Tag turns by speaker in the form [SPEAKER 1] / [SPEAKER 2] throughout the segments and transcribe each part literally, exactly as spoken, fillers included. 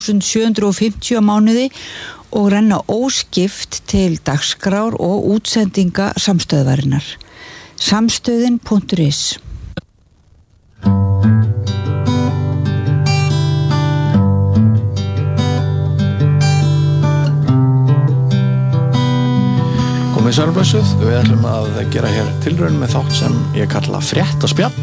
[SPEAKER 1] sjö hundruð fimmtíu á mánuði og renna óskipt til dagskrár og útsendinga samstöðvarinnar. Samstöðin punktur is.
[SPEAKER 2] Komið sælblessuð, við ætlum að gera hér tilraun með þátt sem ég kalla fréttaspjall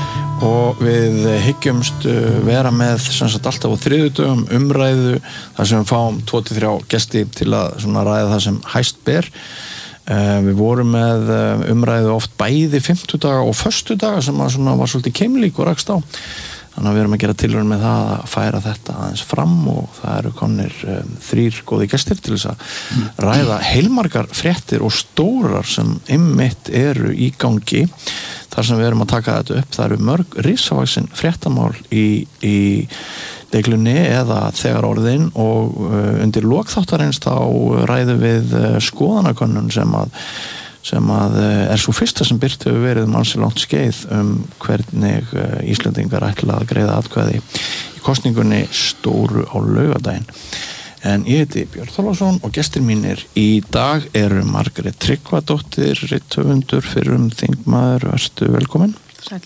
[SPEAKER 2] og við hyggjumst vera með sem sagt alltaf á þriðjudögum umræðu þar sem við fáum tvo til þrjá gesti til að svona ræða það sem hæst ber. Uh, við vorum með umræðu oft bæði fimmtudaga og föstudaga sem að svona var svolítið keimlík og rakst á. Þannig að við erum að gera tilraun með það að færa þetta aðeins fram og það eru komnir um, þrýr góði gestir til þess að ræða heilmargar fréttir og stórar sem einmitt eru í gangi. Þar sem við erum að taka þetta upp, það eru mörg risavaxin fréttamál í, í deiglunni eða þegar orðin og uh, undir lok þáttarins þá ræðum við uh, skoðanakönnun sem að sem að er svo fyrsta sem byrt hefur verið um ansi langt skeið um hvernig Íslendingar ætla að greiða atkvæði í kosningunni stóru á laugardaginn. En ég heiti Björn Þorláksson og gestir mínir í dag eru Margrét Tryggvadóttir, rithöfundur, fyrrum þingmaður, vertu velkomin.
[SPEAKER 3] Sæl.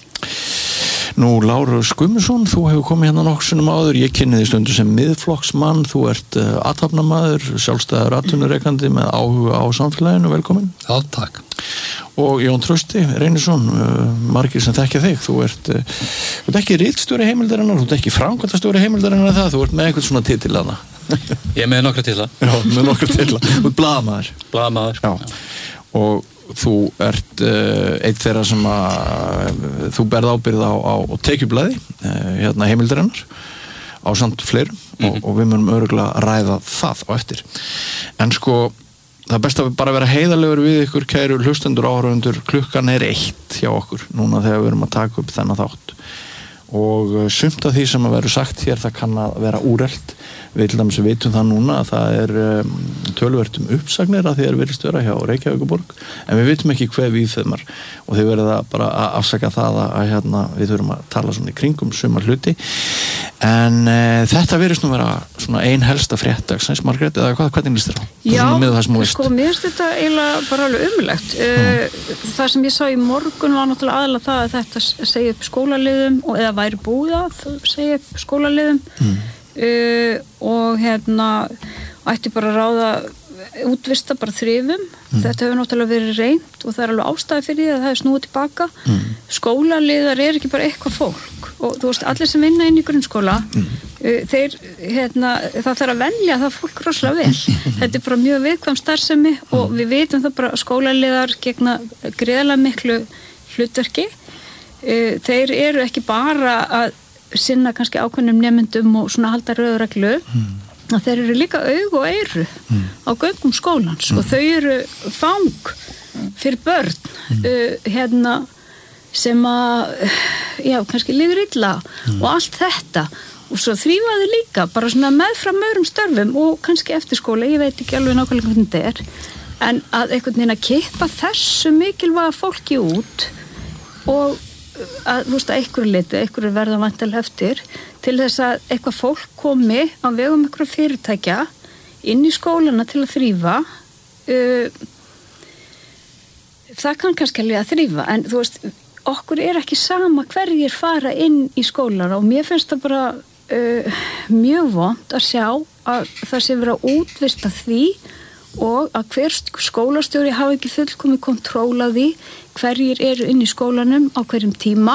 [SPEAKER 2] Nú, Lárus Guðmundsson, þú hefur komið hérna nokkuð sinnum áður, ég kynni þig stundum sem miðflokksmann, þú ert uh, athafnamaður, sjálfstæður atvinnurekandi með áhuga á samfélaginu, velkomin.
[SPEAKER 4] Já, takk.
[SPEAKER 2] Og Jón Trausti Reynisson, uh, margir sem þekkja þig, þú ert, uh, þú ert ekki ritstjóri heimildarinnar, þú ert ekki framkvæmdastjóri heimildarinnar það, þú ert með einhvern svona titil þarna.
[SPEAKER 4] Ég er með nokkra titla.
[SPEAKER 2] Já, með nokkra titla, þú ert blaðamaður.
[SPEAKER 4] Blaðamaður.
[SPEAKER 2] Já, og þú ert uh, eitt þeirra sem að uh, þú berð ábyrgð á, á tekjublaði uh, hérna heimildarinnar á samt fleirum mm-hmm. og, og við munum örugglega ræða það á eftir. En sko, það er best að bara vera heiðarlegur við ykkur kæru hlustendur áhorfendur, klukkan er eitt hjá okkur núna þegar við erum að taka upp þennan þátt og uh, sumt af því sem að vera sagt hér það kann að vera úrelt. Við til dæmis vitum það núna að það er um, töluvert um uppsagnir að því er virðist vera hjá Reykjavíkurborg en við vitum ekki hver við þeim og þið verða bara að afsaka það að, að hérna, við þurfum að tala svona í kringum sumar hluti en uh, þetta virðist nú vera svona ein helsta fréttagsins, Margrét, eða hvað, hvernig líst þér á?
[SPEAKER 3] Já, sko, mér finnst þetta eiginlega bara alveg ömurlegt. Uh, það sem ég sá í morgun var náttúrulega aðalega það að þetta segja upp skólaliðum og eða væri búið að segja upp skólaliðum mm. Uh, og hérna ætti bara að ráða útvista bara þrifum mm. þetta hefur náttúrulega verið reynt og það er alveg ástæði fyrir því að það er snúið tilbaka mm. skólaliðar er ekki bara eitthvað fólk og þú veist, allir sem vinna inn í grunnskóla mm. uh, þeir, hérna það þarf að venja það fólk rosalega vel þetta er bara mjög viðkvæm starfsemi mm. og við vitum það bara skólaliðar gegna gríðarlega miklu hlutverki uh, þeir eru ekki bara að sinna kannski ákveðnum nemyndum og svona halda röðreglu mm. að þeir eru líka aug og eyru mm. á göngum skólans mm. og þau eru fang fyrir börn mm. uh, hérna sem að já, kannski líður illa mm. og allt þetta og svo þrífaðu líka bara svona meðfram öðrum störfum og kannski eftir skóla, ég veit ekki alveg nákvæmlega hvernig þetta er en að einhvern veginn að kippa þessu mikilvæga fólki út og að þú veist að einhverju liti, einhverju verða vantilega eftir til þess að eitthvað fólk komi á vegum einhverju fyrirtækja inn í skólana til að þrífa uh, það kann kannski alveg að þrífa en þú veist, okkur er ekki sama hverjir fara inn í skólana og mér finnst það bara uh, mjög vont að sjá að það sé vera að útvista því og að hver skólastjóri hafa ekki fullkomið kontról á því hverjir eru inn í skólanum á hverjum tíma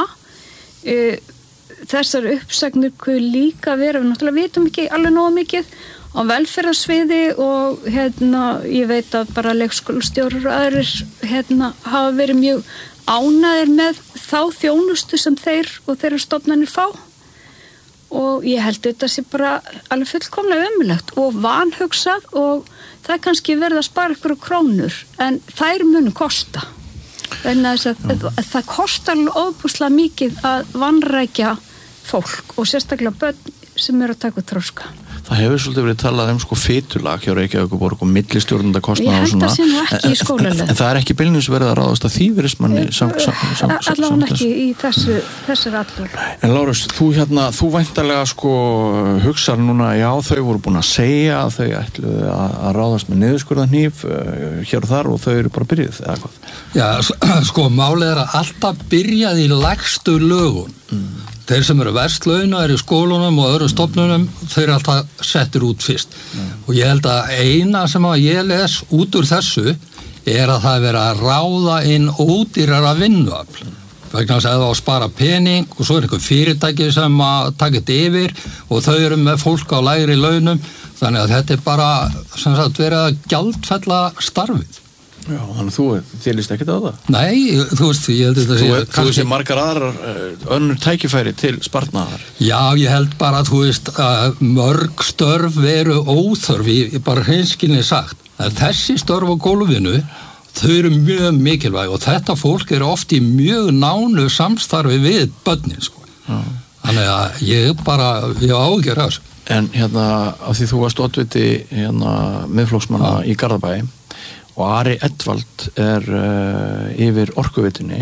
[SPEAKER 3] þessar uppsagnir kuð líka vera, við náttúrulega vitum ekki alveg nógu mikið á velferðarsviði og hérna ég veit að bara leikskólastjórar og aðrir hérna hafa verið mjög ánægðir með þá þjónustu sem þeir og þeirra stofnanir fá og ég held þetta sé bara alveg fullkomlega ömurlegt og vanhugsað og það er kannski verið að spara ykkur krónur en þær munu kosta en að, að, að það kostar ofbúslega mikið að vanrækja fólk og sérstaklega börn sem eru að taka þroska.
[SPEAKER 2] Það hefur svolítið verið talað um sko fitulag hjá Reykjavíkurborg og millistjórnenda kostnað og svona.
[SPEAKER 3] Ég held að sé nú ekki í skólalið.
[SPEAKER 2] En, en það er ekki beinlínis verið að ráðast að því virðismanni sam, sam, sam, sam,
[SPEAKER 3] allavega ekki í þessu, þessari allur.
[SPEAKER 2] En Lárus, þú hérna, þú væntanlega sko hugsar núna, já þau voru búin að segja að þau ætluðu að, að ráðast með niðurskurðarhníf uh, hér og þar og þau eru bara byrjuð, eða hvað?
[SPEAKER 5] Já, sko málið er að alltaf byrjað í lægstu lögun. Mm. Þeir sem eru verst launaðir í skólunum og öðrum stofnunum, þeir eru alltaf settir út fyrst. Mm. Og ég held að eina sem að ég les út úr þessu er að það er verið að ráða inn ódýrara vinnuafl. Mm. Vegna þess að það á að spara pening og svo er einhver fyrirtæki sem að taka þetta yfir og þau eru með fólk á lægri launum. Þannig að þetta er bara sem sagt verið að gjaldfella starfið.
[SPEAKER 2] Já, þannig þú þylist ekkert á það?
[SPEAKER 5] Nei, þú veist, ég held þetta
[SPEAKER 2] Þú er kannski margar aðrar önnur tækifæri til sparnaðar.
[SPEAKER 5] Já, ég held bara að þú veist að mörg störf veru óþörf, ég bara hreinskilni sagt. Að þessi störf á gólfinu, þau eru mjög mikilvæg og þetta fólk er oft í mjög nánu samstarfi við börnin, sko. Já. Þannig að ég bara, ég ágjör þessu.
[SPEAKER 2] En hérna, af því þú varst oddviti hérna miðflokksmanna í Garðabæ og Ari Edvald er uh, yfir orkuvitunni.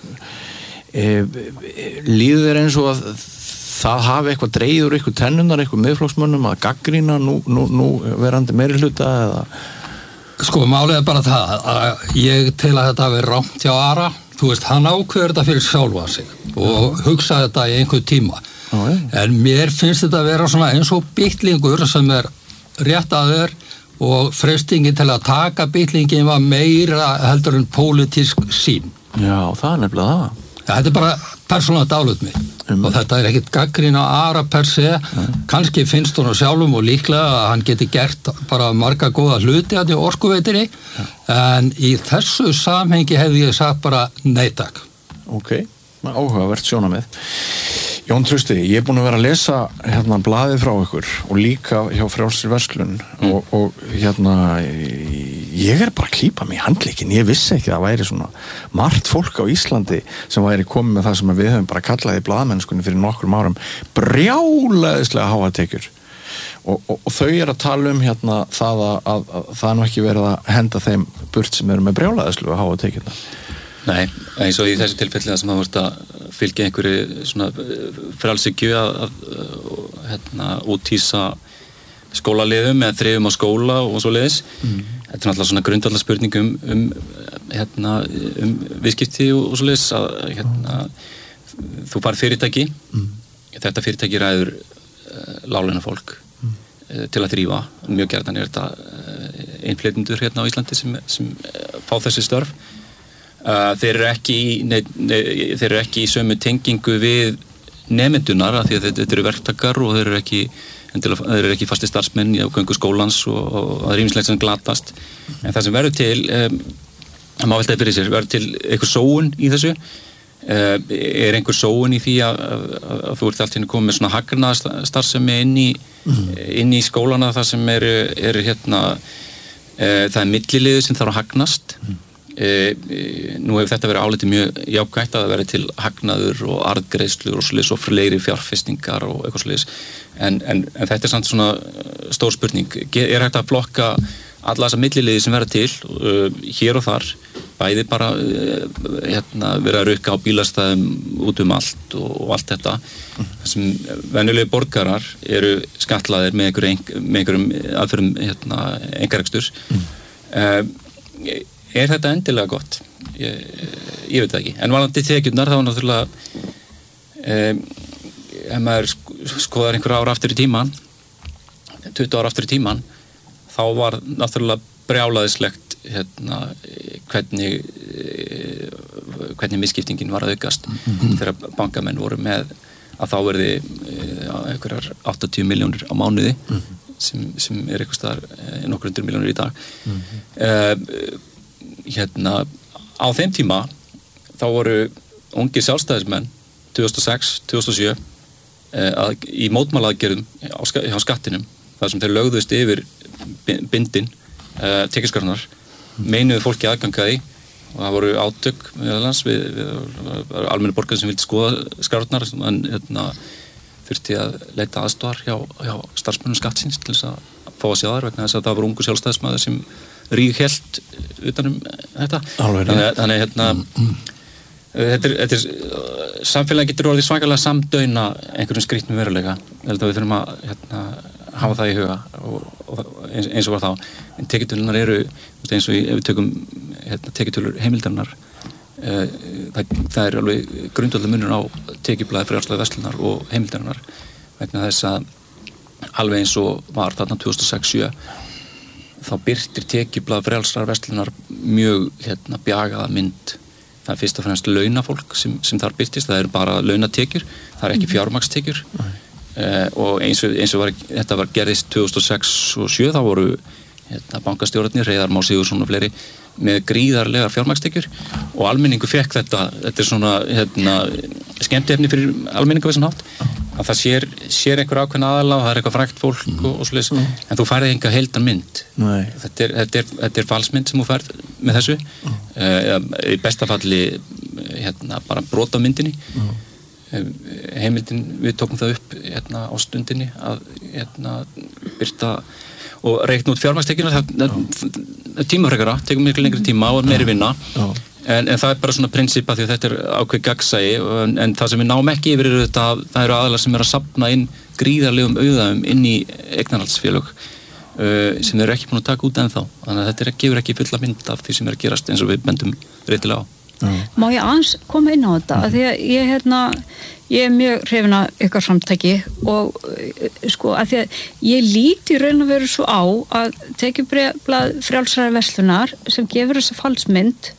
[SPEAKER 2] E, líður þér eins og að það hafi eitthvað dregið úr eitthvað tennunar, eitthvað miðflokksmönnum að gagnrýna nú, nú, nú verandi meiri hluta eða?
[SPEAKER 5] Sko, málið er bara það að ég til að þetta hafi rangt hjá Ara, þú veist, hann ákveður þetta fyrir sjálfa sig og hugsa þetta í einhver tíma. Já, ja. En mér finnst þetta að vera svona eins og bitlingur sem er rétt að þér og freystingin til að taka bitlingin var meira heldur en pólitísk sín.
[SPEAKER 2] Já, það er nefnilega það.
[SPEAKER 5] Ja, þetta er bara persónulega dálut mig um. og þetta er ekkit gagnrýni á Ara per se, mm. kannski finnst hún á sjálfum og líklega að hann geti gert bara marga góða hluti að því orkuveitinni, ja. En í þessu samhengi hefði ég sagt bara nei takk.
[SPEAKER 2] Ok, áhugavert sjónarmið. Jón Trausti, ég er búin að vera að lesa hérna blaðið frá ykkur og líka hjá Frjálsri verslun mm. og, og hérna ég er bara að klípa mig í handlegginn, ég vissi ekki að það væri svona margt fólk á Íslandi sem væri komið með það sem við höfum bara kallað í blaðmennskunni fyrir nokkrum árum brjálæðislega háa tekjur og, og, og þau er að tala um hérna það að, að, að það er nú ekki verið að henda þeim burt sem eru með brjálæðislega háa tekjurna.
[SPEAKER 4] Nei, eins og í þessu tilfelli það sem það vorst að fylgja einhverju svona frjálshyggju að, að hérna, úthýsa skólaliðum eða þrifum á skóla og svo leiðis. Mm. Þetta er náttúrulega svona grundvallar spurning um, um, hérna, um viðskipti og, og svo leiðis að hérna, þú fær fyrirtæki, mm. þetta fyrirtæki ræður uh, láglauna fólk mm. uh, til að þrífa. Mjög gjarnan er þetta uh, innflytjendur hérna á Íslandi sem, sem uh, fá þessi störf. Uh, þeir eru ekki í, ne, ne, þeir eru ekki í sömu tengingu við nemendunar af því að þetta eru verktakar og þeir eru ekki, þeir eru ekki fasti starfsmenn á göngu skólans og, og það er ýmislegt sem glatast. En það sem verður til, um, það má veltaði fyrir sér, verður til einhver sóun í þessu, uh, er einhver sóun í því að, að, að þú ert allt hérna komið með svona hagnaðarstarfsemi inn í, mm. inn í skólana þar sem eru, eru hérna, uh, það er milliliður sem þarf að hagnast. Mm. E, e, nú hefur þetta verið álitið mjög jákvætt að það verið til hagnaður og arðgreiðslur og sliðis og fleiri fjárfestingar og eitthvað sliðis en, en, en þetta er samt svona stór spurning, er hægt að flokka alla þessa milliliði sem verða til uh, hér og þar, bæði bara uh, hérna, verið að rukka á bílastæðum út um allt og, og allt þetta mm. þessum venjulegi borgarar eru skatlaðir með einhverjum, með einhverjum aðferðum hérna, engareksturs mm. uh, Er þetta endilega gott? Ég, ég veit það ekki. En varðandi tekjurnar þá er náttúrulega um, ef maður skoðar einhver ára aftur í tíman tuttugu ára aftur í tíman þá var náttúrulega brjálæðislegt hérna, hvernig hvernig misskiptingin var að aukast mm-hmm. þegar bankamenn voru með að þá verði einhverjar áttatíu milljónir á mánuði mm-hmm. sem, sem er eitthvað staðar nokkur hundur milljónir í dag mm-hmm. uh, hérna á þeim tíma þá voru ungir sjálfstæðismenn tvö þúsund og sex til tvö þúsund og sjö eh, að, í mótmælaaðgerðum á, ska, á skattinum þar sem þeir lögðust yfir bindin eh, tekjuskattarnar meinuðu fólki aðgangaði og það voru átök meðal annars við, við, við almennu borgarar sem vildi skoða skrárnar en hérna, þurfti að leita aðstofar hjá, hjá starfsmönnum skattsins til þess að fá að sjá þar vegna þess að það var ungu sjálfstæðismaður sem ríghelt utanum þetta.
[SPEAKER 2] Alveg,
[SPEAKER 4] þannig, þannig hérna mm. þetta er, þetta er samfélagi getur orðið svakalega samdöina einhverjum skrýtnum veruleika. Ég held að við þurfum að hérna, hafa það í huga og, og eins, eins og var þá. En tekjutölunar eru eins og ef við tökum hérna, tekjutölur heimildarinnar Það, það er alveg grundvallar munur á tekjublaði frjálslega verslunar og heimildarinnar vegna þess að alveg eins og var þarna tvö þúsund og sex sjö þá birtir tekjublaði frjálslega verslunar mjög hérna bjagaða mynd. Það er fyrst og fremst launafólk sem, sem þar birtist, það eru bara launatekjur, það er ekki fjármagnstekjur mm. uh, og eins og, eins og var, þetta var gerðist tvö þúsund og sex og sjö þá voru hérna, bankastjórarnir, Hreiðar Már Sigurðsson og fleiri með gríðarlegar fjármagnstekjur og almenningu fekk þetta, þetta er svona hérna, skemmtiefni fyrir almenningu vissan hátt, að það sér, sér einhver ákveðna aðala og það er eitthvað frægt fólk mm. og, og svoleiðis, mm. en þú færði enga heildan mynd. Þetta er, þetta, er, þetta er falsmynd sem þú færð með þessu mm. uh, í besta falli hérna, bara brot af myndinni mm. uh, heimildin, við tókum það upp hérna, á stundinni að hérna, birta og reikna út fjármagnstekjuna það tímafrekara, tekum miklu lengri tíma og meiri vinna en, en það er bara svona prinsippa því að þetta er ákveð gagnsæi en, en það sem við náum ekki yfir eru þetta það eru aðalar sem er að safna inn gríðarlegum auðæðum inn í eignarhaldsfélög uh, sem þeir eru ekki búin að taka út ennþá þannig að þetta er, gefur ekki fulla mynd af því sem er að gerast eins og við bendum réttilega á.
[SPEAKER 3] Má ég aðeins koma inn á þetta að því að ég hérna ég er mjög hrifin af ykkar samtæki og sko að því að ég líti raun og veru svo á að tekjublað frjálsrar verslunar sem gefur þessa falsmynd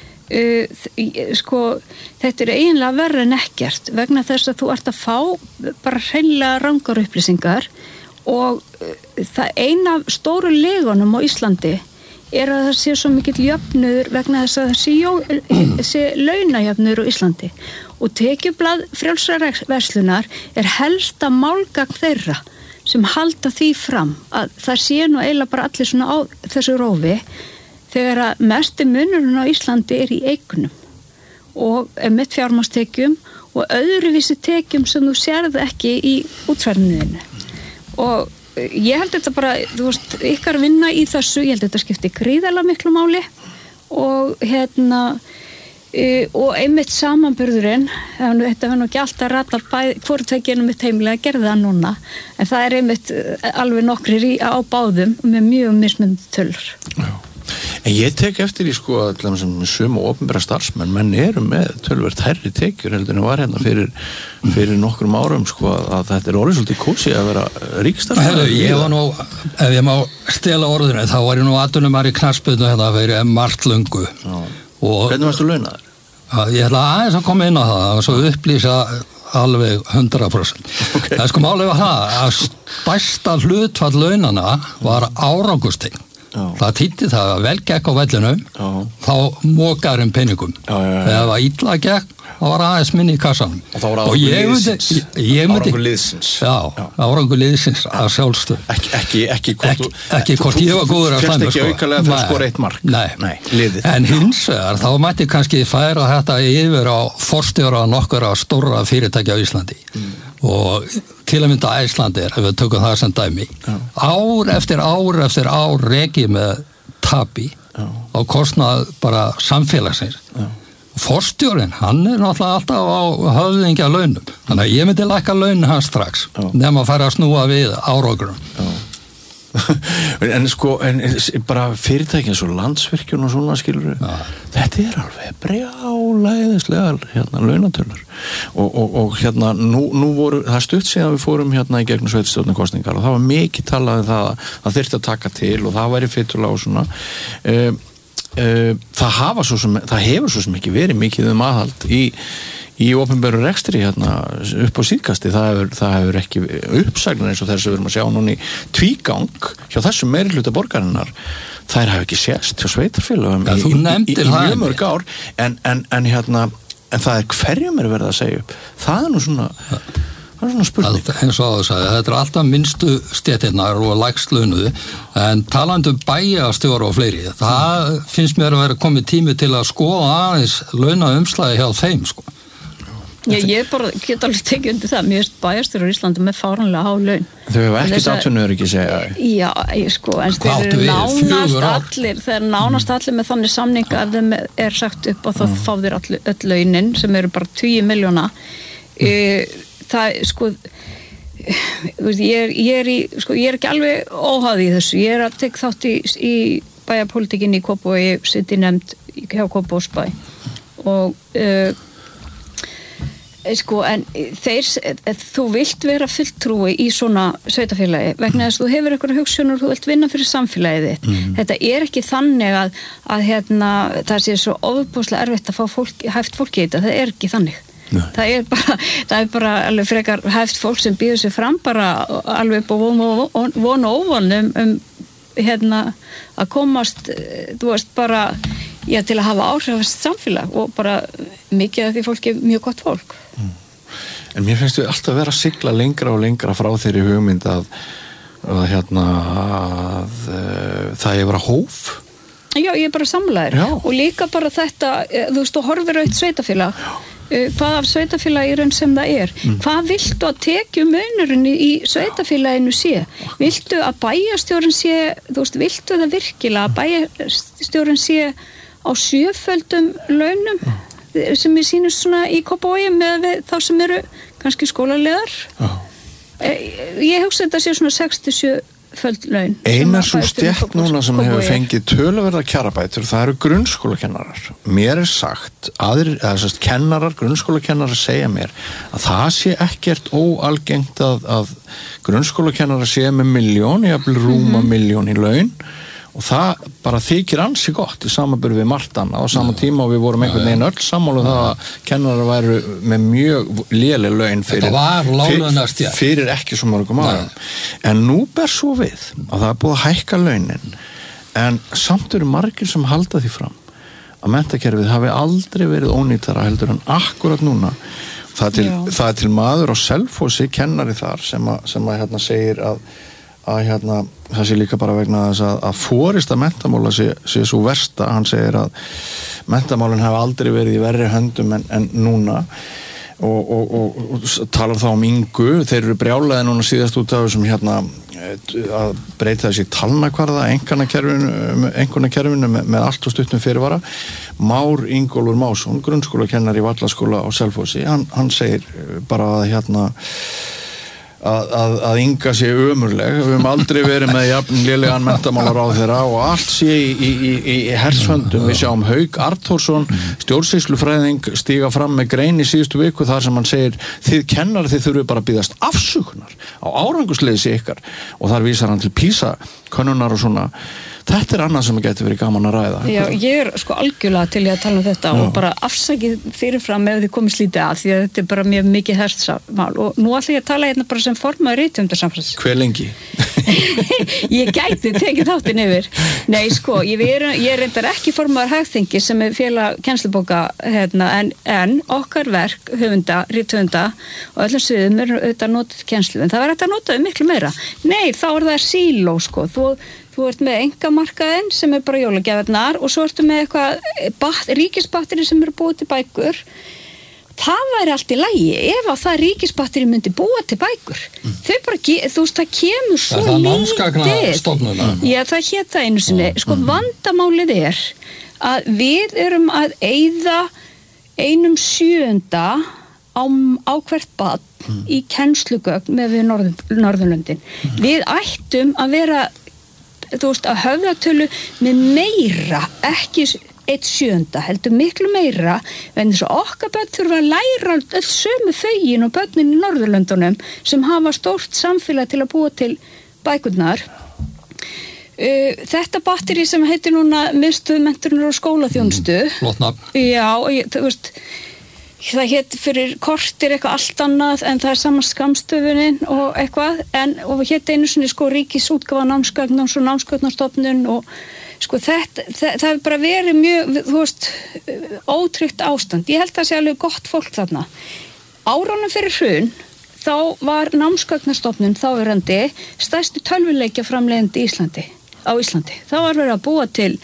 [SPEAKER 3] uh, sko þetta er eiginlega verra en ekkert vegna þess að þú ert að fá bara hreinlega rangar upplýsingar og uh, það eina af stóru legunum á Íslandi er að það sé svo mikill jöfnuður vegna þess að það sé, jó, sé launajöfnuður á Íslandi og tekjublað frjálsrar verslunar er helsta málgagn þeirra sem halda því fram að það sé nú eiginlega bara allir svona á þessu rófi þegar að mesti munurinn á Íslandi er í eignum og með fjármagnstekjum og öðruvísi tekjum sem þú sérð ekki í útfærniðinu og ég held þetta bara, þú veist, ykkar vinna í þessu, ég held þetta skipti gríðarlega miklu máli og hérna e, og einmitt samanburðurinn, þetta var nú ekki alltaf ratar hvort tveggjum mitt heimilega gerði það núna, en það er einmitt alveg nokkrir í, á báðum með mjög mismunandi tölur.
[SPEAKER 2] Já. En ég tek eftir í sko að sem sömu opinbera starfsmenn, menn eru með töluvert hærri tekjur heldur en var hérna fyrir, fyrir nokkrum árum sko að þetta er orðið svolítið kósi að vera ríkistarfsmenn.
[SPEAKER 5] Ég var nú, ef ég má stela orðinu, þá var ég nú atvinnumar í knattspyrnu hérna fyrir margt löngu.
[SPEAKER 2] Hvernig varstu launaður?
[SPEAKER 5] Ég ætla aðeins að koma inn á það og svo upplýsa alveg hundrað prósent. Okay. Það sko málið var það að stærsta hlutfall launana var árangurstengt. Já. Það týtti það að vel gekk á vellunum já. Þá mókar um peningum já, já, já. Þegar það var illa gekk þá var aðeins minni í kassanum
[SPEAKER 2] og þá var árangur liðsins árangur liðsins
[SPEAKER 5] já, árangur liðsins að sjálfstu
[SPEAKER 2] ekki, ekki, ekki hvort
[SPEAKER 5] ekki, ekki hvort ég var góður að
[SPEAKER 2] slæma ekki aukalega fyrir að skora eitt mark
[SPEAKER 5] nei. Nei, en hins vegar þá mætti kannski færa þetta yfir á forstjóra nokkura stóra fyrirtækja á Íslandi mm. og til að mynda Æslandir ef við tökum það sem dæmi já. Ár eftir ár eftir ár reki með tapi já. Á kostnað bara samfélagsins já. Forstjórinn, hann er náttúrulega alltaf á höfðingja launum þannig að ég myndi lækka laun hans strax já. Nefn að fara að snúa við árangurum
[SPEAKER 2] en sko en, bara fyrirtækin svo Landsvirkjun og svona skilur ja. Þetta er alveg brjálæðislega hérna launatölur og, og, og hérna nú, nú voru það stutt síðan við fórum hérna í gegnum sveitarstjórnarkosningar og það var mikið talað um það að þyrfti að taka til og það væri fyrirlega og svona um, um, það hafa svo sem það hefur svo sem ekki verið mikið um aðhald í í opinberu rekstri hérna upp á síðkasti, það hefur, það hefur ekki uppsagnar eins og þess að við erum að sjá núna í tvígang hjá þessum meiri hluta borgarinnar, þær hafa ekki sést hjá sveitarfélögum
[SPEAKER 5] ja,
[SPEAKER 2] í, í, í, í mjög mörg ár en, en, en hérna en það er hverjum er verið að segja upp það er nú svona ja. Það er svona spurning.
[SPEAKER 5] Allt, eins og að sagði, þetta er alltaf minnstu stéttirnar og lægst launuðu en talandi um bæjarstjóra og fleiri, það finnst mér að vera komið tími til að skoða aðeins launaumslagi hjá þeim sko.
[SPEAKER 3] Já, ég bara get alveg tekið undir það. Mér finnst bæjarstjórar í Íslandi með fáránlega há laun.
[SPEAKER 2] Þau hefur ekkert atvinnuður ekki segja.
[SPEAKER 3] Já, ég sko, en þeir eru nánast allir, þeir eru nánast allir með þannig samning að þeim er sagt upp og þá fá þeir allir öll launin sem eru bara tíu milljóna. Það, sko, ég er, ég er í, sko, ég er ekki alveg óháð í þessu. Ég er að tek þátt í, í bæjarpólitíkinni í Kópavogi, sitt í nefnd hjá Kópavogsbæ og uh, sko, en þeir, þú vilt vera fulltrúi í svona sveitafélagi vegna þess að þú hefur einhverja hugsunur, þú vilt vinna fyrir samfélagið þitt. Mm. Þetta er ekki þannig að, að hérna, það sé svo ofbúslega erfitt að fá fólk, hæft fólki í þetta, það er ekki þannig. Nei. Það er bara, það er bara alveg frekar hæft fólk sem býður sig fram bara alveg upp og von og óvon um, um hérna að komast, þú veist, bara já, til að hafa áhrifast samfélag og bara mikið af því fólki er mjög gott fólk. Mm.
[SPEAKER 2] En mér finnst við alltaf vera að sigla lengra og lengra frá þeirri hugmynd að, að hérna að, uh, það er bara hóf.
[SPEAKER 3] Já, ég er bara samlaðir og líka bara þetta, þú veist, þú horfir á eitt sveitafélag. Já. Hvað af sveitafélagi raun sem það er. Mm. Hvað viltu að tekju munurinn í sveitafélaginu sé? Viltu að bæjarstjórinn sé, þú veist, viltu það virkilega að bæjarstjórinn sé á sjöföldum launum mm. sem ég sýnist svona í Kópavogi með þá sem eru kannski skólalegar? Oh. Ég hugsa þetta sé svona sex til sjö föld laun.
[SPEAKER 2] Eina svo stjætt núna sem hefur fengið töluverða kjarabætur, það eru grunnskólakennarar. Mér er sagt, aðrir, eða sérst kennarar, grunnskólakennarar segja mér að það sé ekkert óalgengt að, að grunnskólakennarar sé með miljón, jafnvel rúma mm-hmm. miljón í laun og það bara þykir ansi gott í samanburði við margt annað. Á sama tíma og við vorum einhvern veginn öll sammála um það að kennarar væru með mjög léleg laun fyrir, fyrir, fyrir ekki svo mörgum árum. En nú ber svo við að það er búið að hækka launin en samt eru margir sem halda því fram að menntakerfið hafi aldrei verið ónýtara heldur en akkurat núna. Það er til, það er til maður á Selfossi, kennari þar sem að, sem að hérna segir að að hérna, það sé líka bara vegna þess að, að forista menntamála sé, sé svo versta, hann segir að menntamálin hafa aldrei verið í verri höndum en, en núna og, og, og, og talar þá um Ingu, þeir eru brjálaði núna síðast út af þessum hérna að breyta þessi talnakvarða einhverna kerfinu með, með allt og stuttum fyrirvara. Már Ingólfur Másson, grunnskólakennari í Vallaskóla á Selfossi, hann, hann segir bara að hérna Að, að, að Inga sé ömurleg, við höfum aldrei verið með jafn lélegan menntamálaráðherra og allt sé í, í, í, í hersföndum. Við sjáum Hauk Arthorsson, stjórnsýslufræðing, stíga fram með grein í síðustu viku þar sem hann segir þið kennar þið þurfið bara að biðjast afsökunar á árangursleysi ykkar og þar vísar hann til PISA könnunar og svona. Þetta er annað sem getur verið gaman að ræða.
[SPEAKER 3] Já, ég er sko algjörlega til ég að tala um þetta Já. Og bara afsakið fyrirfram ef þið komið slítið að því að þetta er bara mjög mikið hertsamál og nú ætla ég að tala hérna bara sem formaður rithöfundasamfélags.
[SPEAKER 2] Hve lengi?
[SPEAKER 3] Ég gæti tekið þáttinn yfir. Nei, sko, ég er, ég er reyndar ekki formaður Hagþingi sem er félag kennslubóka hérna, en, en okkar verk, höfunda, rithöfunda og öllum sviðum er auðvitað notað kennslu, en það var þetta notaði miklu meira. Nei, þá er það síló, sko. Þú Þú ert með engamarkaðinn sem er bara jólagjafirnar og svo ertu með eitthvað ríkisbatteri sem eru búið til bækur. Það væri allt í lagi ef að það ríkisbatteri myndi búa til bækur. Mm. Þau bara, þú veist, það kemur svo lítið. Það er námsgagnastofnun. Já, það hét það einu sinni. Sko, vandamálið er að við erum að eyða einum sjöunda á, á hvert barn mm. í kennslugögn með við Norður, Norðurlöndin. Mm. Við ættum að vera þú veist, að höfðatölu með meira, ekki eitt sjönda, heldur miklu meira en þess að okkar börn þurfa að læra öll sömu þögin og börnin í Norðurlöndunum sem hafa stórt samfélag til að búa til bækurnar. Uh, þetta batteri sem heitir núna miðstöð menntunar og skólaþjónustu.
[SPEAKER 5] Mm, flott nafn.
[SPEAKER 3] Já, og ég, þú veist það hétt fyrir kortir eitthvað allt annað en það er sama skammstöfunin og eitthvað en og hétt einu sinni sko ríkisútgáfa námsgagna og svo námsgagnastofnun og sko þetta, það, það hefur bara verið mjög, þú veist, ótryggt ástand. Ég held að það sé alveg gott fólk þarna. Árunum fyrir hrun þá var námsgagnastofnun þáverandi stærsti tölvuleikja framleiðandi í Íslandi, á Íslandi. Það var verið að búa til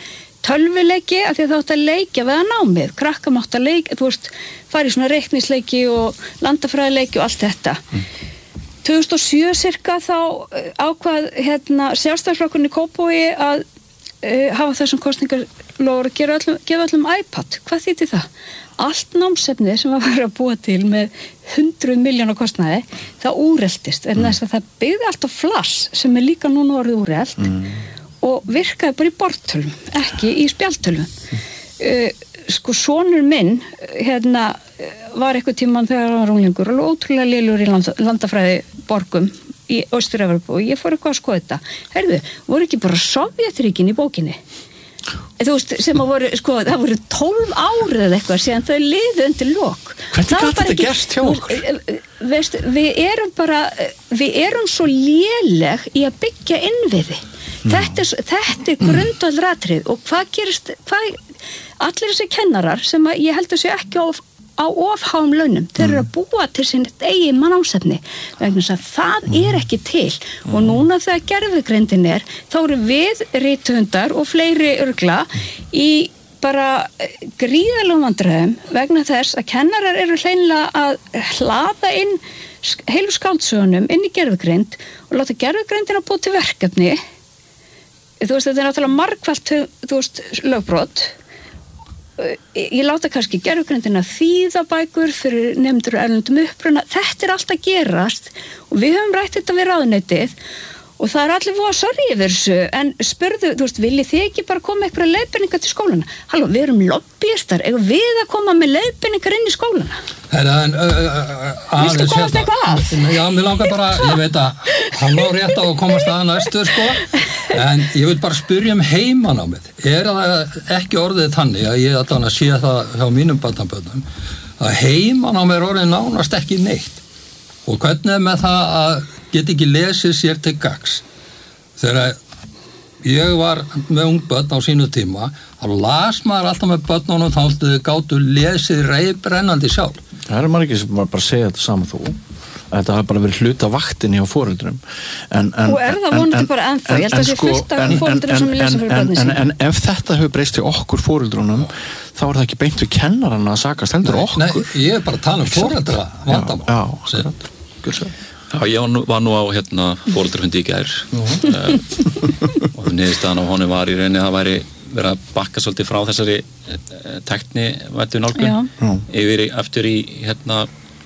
[SPEAKER 3] tölvuleiki af því að það átt að leikja við að námið, krakka mátt að leikja, þú veist, fara í svona reiknisleiki og landafræðileiki og allt þetta. Mm. tvö þúsund og sjö cirka þá ákvað hérna Sjálfstæðisflokkurinn í Kópavogi að uh, hafa þessum kosningalofur að gera öllum, gefa öllum iPad. Hvað þýddi það? Allt námsefni sem var verið að búa til með hundruð miljóna kostnaði, það úreldist, en þess að það byggði allt á flass sem er líka núna orðið úreld. Mm. Og virkaði bara í borðtölum, ekki í spjaldtölum. Uh, sko, sonur minn, hérna, var eitthvað tímann þegar hann var unglingur, alveg ótrúlega lélur í land, landafræði borgum í Austur-Evrópu og ég fór eitthvað að skoða þetta. Heyrðu, voru ekki bara Sovjetríkin í bókinni? Þú veist, sem að voru, sko, það voru tólf árið eða eitthvað síðan þau liðu undir lok.
[SPEAKER 2] Hvernig gat þetta gerst hjá okkur?
[SPEAKER 3] Veist, við erum bara, við erum svo léleg í að byggja innviði. Þetta er, þetta er grundvallaratrið og hvað gerist, hvað, allir þessi kennarar sem að ég held að sé ekki á, á ofháum launum, þeir eru að búa til sín eigin mannámsefni vegna þess að það er ekki til og núna þegar gerfigreindin er, þá eru við rithöfundar og fleiri örgla í bara gríðarlegum vandræðum vegna þess að kennarar eru hreinlega að hlaða inn heilu skáldsögunum inn í gerfigreind og láta gerfigreindina búa til verkefni. Þú veist, þetta er náttúrulega margfalt, þú veist, lögbrot. Ég láta kannski gerfigreindina þýða bækur fyrir nemendur erlendum uppruna. Þetta er allt að gerast og við höfum rætt þetta við ráðuneytið og það er allir voða sorry yfir þessu, en spurðu, þú veist, viljið þið ekki bara koma eitthvað leiðbeiningar til skólana? Halló, við erum lobbyistar, eigum við að koma með leiðbeiningar inn í skólana?
[SPEAKER 5] Herra, en
[SPEAKER 3] Viltu komast eitthvað að?
[SPEAKER 5] Já, mér langar bara, ég veit að hann á rétt á að komast að næstu, sko, en ég vil bara spyrja um heimanámið. Er það ekki orðið þannig að ég að sé það hjá mínum barnabörnum að heimanámið er orðið nánast ekki neitt og hvernig er með það að get ekki lesið sér til gagns. Þegar ég var með ungbörn á sínu tíma, þá las maður alltaf með börnunum þá þau gátu lesið reiðbrennandi sjálf.
[SPEAKER 2] Það er maður ekki sem bara segja þetta saman þú. Þetta hafi bara verið hluta vaktinni á foreldrum. En, en,
[SPEAKER 3] og er það vonandi bara ennþá? Ég held að það sé fullt af foreldrum sem lesa fyrir börnin sín.
[SPEAKER 2] En ef þetta hefur breyst til okkur foreldrunum, þá er það ekki beint við kennarann að sakast heldur okkur.
[SPEAKER 5] Nei, ég er bara að tala um foreldra vandamál.
[SPEAKER 2] Já, já, akkurat.
[SPEAKER 4] Já, ég var nú, var nú á hérna fóreldrafundi í gær uh, og niðurstaðan á honum var í rauninni að það væri verið að bakka svolítið frá þessari uh, tekni vættu nálgun yfir í, eftir í hérna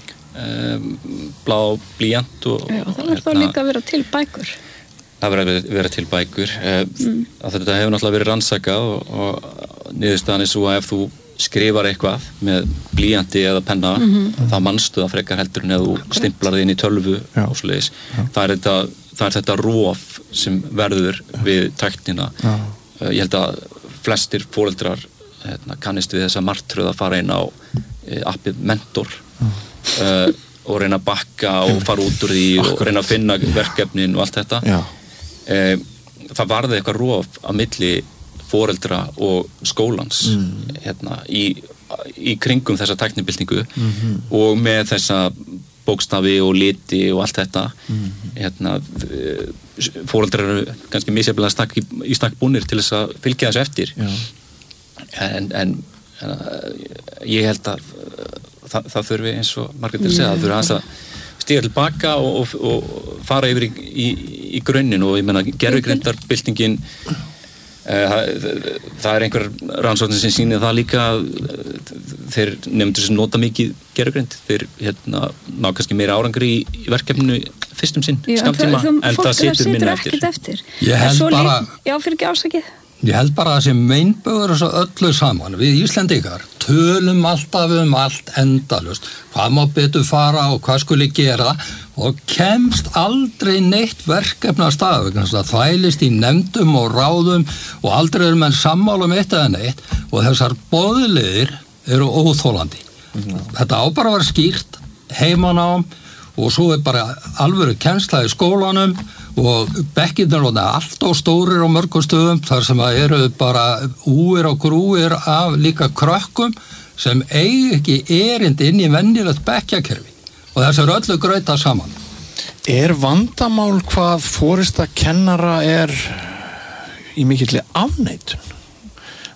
[SPEAKER 4] um, blá blýant og
[SPEAKER 3] Já, það var þá líka að vera til bækur.
[SPEAKER 4] Það verið að vera til bækur uh, mm. að þetta hefur náttúrulega verið rannsakað og, og niðurstaðan er svo að ef þú skrifar eitthvað með blýanti eða penna, mm-hmm. það manstu það frekar heldur en eða þú stimplar þið inn í tölvu Já. Og svoleiðis. Það er þetta, það er þetta rof sem verður við tæknina. Uh, ég held að flestir foreldrar hérna, kannist við þessa martröð að fara inn á uh, appið Mentor uh, og reyna að bakka og fara út úr því Akkurat. Og reyna að finna verkefnin og allt þetta. Uh, það varði eitthvað rof að milli foreldra og skólans mm. hérna, í, í kringum þessa tæknibyltingu mm-hmm. og með þessa bókstafi og liti og allt þetta mm-hmm. hérna, foreldrar eru kannski misjafnilega stakk í, í stakk búnir til þess að fylgja þessu eftir en, en, en ég held að það, það þurfi eins og margir til að segja, það þurfi aðeins að stíga tilbaka og, og, og fara yfir í, í, í grunninn og ég menna gervigreindarbyltingin Það, það er einhver rannsóknir sem sýnir það líka þeir nefndur sem nota mikið gervigreind þeir hérna, ná kannski meira árangri í, í verkefninu fyrstum sinn skamtíma en það situr minna eftir.
[SPEAKER 3] eftir
[SPEAKER 5] Ég held bara
[SPEAKER 3] Já, fyrir ekki ásakið
[SPEAKER 5] Ég held bara að það sé meinbögur þessu öllu saman. Við Íslendingar tölum alltaf um allt endalaust. Hvað má betur fara og hvað skuli gera og kemst aldrei neitt verkefni að stað. Það þvælist í nefndum og ráðum og aldrei eru menn sammála um eitt eða neitt og þessar boðleiðir eru óþólandi. Mm. Þetta á bara að vera skýrt, heimanám og svo er bara alvöru kennsla í skólanum og bekkirnir er allt á stórir á mörgum stöðum þar sem að eru bara úir og grúir af líka krökkum sem eigi ekki erind inn í venjulegt bekkjakerfi og þess er öllu grauta saman.
[SPEAKER 2] Er vandamál hvað forista kennara er í mikilli afneitun?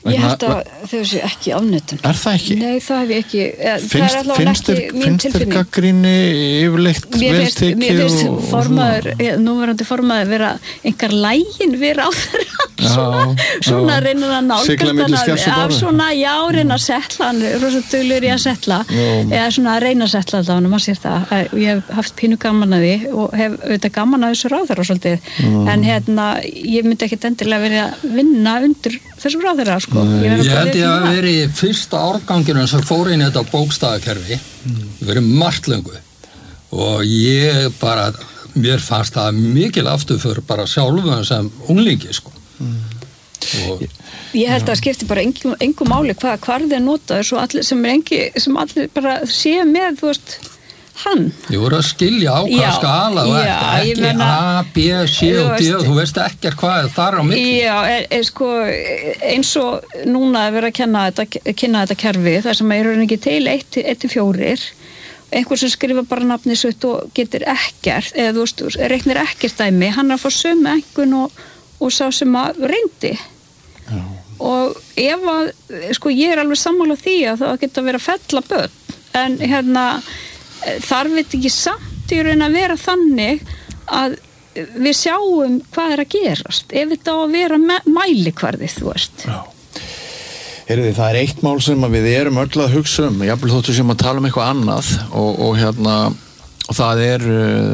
[SPEAKER 3] Ég held að þau séu ekki afnötun.
[SPEAKER 2] Er það ekki?
[SPEAKER 3] Nei, það hef ég ekki.
[SPEAKER 2] Finnst,
[SPEAKER 3] það er allavega
[SPEAKER 2] finnst
[SPEAKER 3] ekki
[SPEAKER 2] þér,
[SPEAKER 3] mín
[SPEAKER 2] finnst þér
[SPEAKER 3] tilfinning.
[SPEAKER 2] gagnrýni yfirleitt vel tekið?
[SPEAKER 3] Mér finnst
[SPEAKER 2] og,
[SPEAKER 3] formaður, núverandi formaður vera einhver lægin vera á þeirra. Svona, svona reynir að nálgast hann af svona, já, reyna að setla hann, rosa duglur í að setla, eða svona að reyna að setla þetta á hann, maður sér það. Ég hef haft pínu gaman að því og hef auðvitað gaman að þessu ráðherra svolítið, mm. en hérna, ég myndi ekkit endilega verið að vinna undir þessum ráðherra, sko.
[SPEAKER 5] Ég, ég held ég að veri fyrsta árganginu sem fór inn í þetta bókstafkerfi, mm. verið margt löngu og ég bara, mér fannst það mikil afturför bara sjálfum sem unglingi, sko. Mm. Og,
[SPEAKER 3] ég held að það skipti bara engum, engum máli hvað hvar þeir notaður svo allir sem er engi, sem allir bara sé með, þú veist, hann.
[SPEAKER 5] Ég voru að skilja á hvað skala og
[SPEAKER 3] já,
[SPEAKER 5] ekki
[SPEAKER 3] meina,
[SPEAKER 5] A, B, C og D og þú veist ekkert hvað það er á milli.
[SPEAKER 3] Já, er, er, sko, eins og núna er verið að kenna þetta, kynna þetta kerfi þar sem er ekki til eitt til fjórir einhver sem skrifa bara nafni sutt og getur ekkert eða þú veist, reiknir ekkert dæmi hann er að fá sömu einhvern og, og sá sem að reyndi. Já. Og ef að, sko, ég er alveg sammála því að það geta að vera að fella börn en hérna þarf þetta ekki samt í raun að vera þannig að við sjáum hvað er að gerast ef þetta á að vera mælikvarði, þú veist.
[SPEAKER 2] Já. Heyrðu, það er eitt mál sem við erum öll að hugsa um, jafnvel þóttu sem að tala um eitthvað annað og, og hérna og það er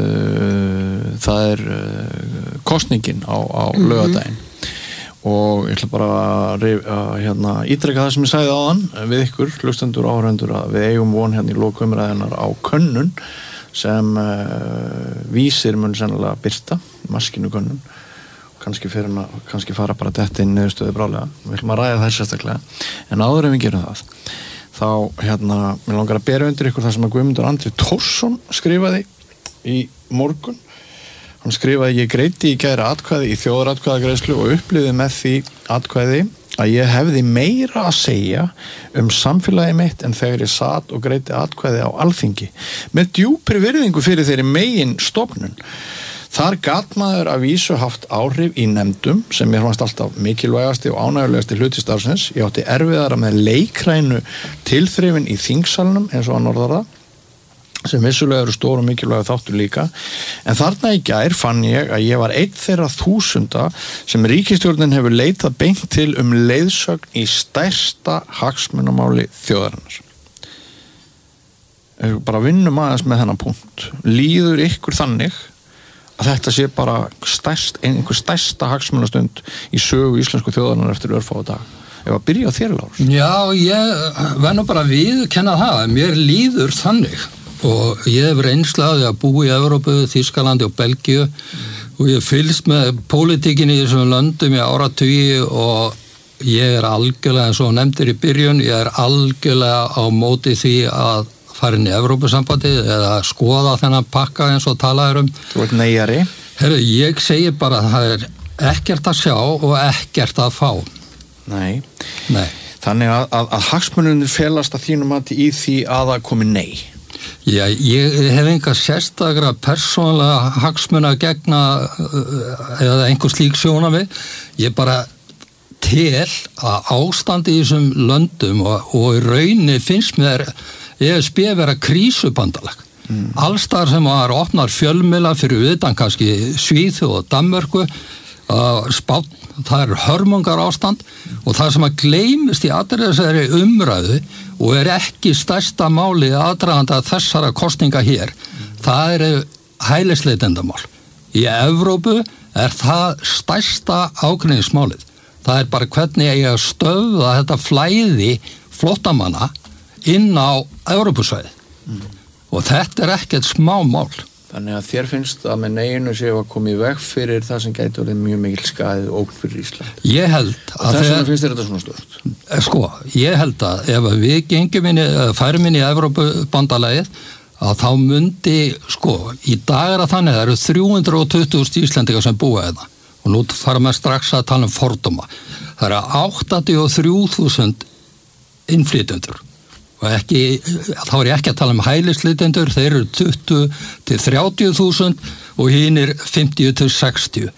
[SPEAKER 2] uh, það er uh, kosningin á, á mm-hmm. laugardaginn og ég ætla bara að, að hérna, ítreka það sem ég sagði áðan við ykkur, hlustendur og áhrendur að við eigum von hérna í lokumræðinar á könnun sem uh, vísir mun sennilega birta, maskinu könnun kannski, fyrir, kannski fara bara þetta inn niðurstöðu brálega, við ætlum að ræða það sérstaklega en áður en við gerum það þá hérna, mér langar að bera undir ykkur það sem að Guðmundur Andri Tórsson skrifaði í morgun. Hann skrifaði, ég greiddi í gær atkvæði í þjóðaratkvæðagreiðslu og upplifði með því atkvæði að ég hefði meira að segja um samfélagi mitt en þegar ég sat og greiddi atkvæði á Alþingi með djúpri virðingu fyrir þeirri megin stofnun. Þar gat maður að vísu haft áhrif í nefndum sem mér fannst alltaf mikilvægasti og ánægjulegasti hluti starfsins. Ég átti erfiðara með leikrænu tilþrifin í þingsalnum eins og hann orðar það sem vissulega eru stór og mikilvæg þáttur líka en þarna í gær fann ég að ég var einn þeirra þúsunda sem ríkisstjórnin hefur leitað beint til um leiðsögn í stærsta hagsmunamáli þjóðarinnar. Bara vinnum aðeins með þennan punkt. Líður ykkur þannig að þetta sé bara stærst, einhver stærsta hagsmunastund í sögu íslensku þjóðarinnar eftir örfáa dag? Ef að byrja á þér, Lárus?
[SPEAKER 5] Já, ég verð nú bara að viðurkenna það að mér líður þannig og ég hef reynslaði að búa í Evrópu, Þýskalandi og Belgíu mm. og ég fylgst með pólitíkinni í þessum löndum í áratugi og ég er algjörlega eins og nefndir í byrjun, ég er algjörlega á móti því að fara inn í Evrópusambandið eða skoða þennan pakka eins og talaður um.
[SPEAKER 2] Þú ert neyjari?
[SPEAKER 5] Herru, ég segi bara að það er ekkert að sjá og ekkert að fá.
[SPEAKER 2] Nei.
[SPEAKER 5] Nei.
[SPEAKER 2] Þannig að, að, að hagsmununir felast að þínum mati í því að það komi nei.
[SPEAKER 5] Já, ég hef enga sérstakra persónulega hagsmuna að gegna eða einhver slík sjónarmið. Ég bara tel að ástandi í þessum löndum og, og í rauninni finnst mér E S B vera krísubandalag. Mm. Allstar sem var opnar fjölmiðla fyrir utan kannski Svíþjóð og Danmörku, uh, Spánn, það er hörmungar ástand og það sem að gleymist í allri þessari umræðu og er ekki stærsta máli aðdraganda þessara kosninga hér, það eru hælisleitendamál. Í Evrópu er það stærsta ágreiningsmálið. Það er bara hvernig ég að stöðva þetta flæði flóttamanna inn á Evrópusvæði. Mm. Og þetta er ekkert smá mál.
[SPEAKER 2] Þannig að þér finnst að með neginu séu að koma í veg fyrir það sem gæti orðið mjög mikil skaðið ógn fyrir Ísland.
[SPEAKER 5] Ég held að
[SPEAKER 2] og þess vegna finnst þér þetta svona stórt.
[SPEAKER 5] Sko, ég held að ef við gengjum inn í, færum inn í Evrópubandalagið að þá myndi, sko, í dag er að þannig það eru þrjú hundruð og tuttugu þúsund Íslendingar sem búa þetta og nú fara með strax að tala um fordóma. Það eru áttatíu og þrjú þúsund innflytjendur. Og ekki, þá er ég ekki að tala um hælisleitendur, þeir eru tuttugu til þrjátíu þúsund og hinir fimmtíu til sextíu.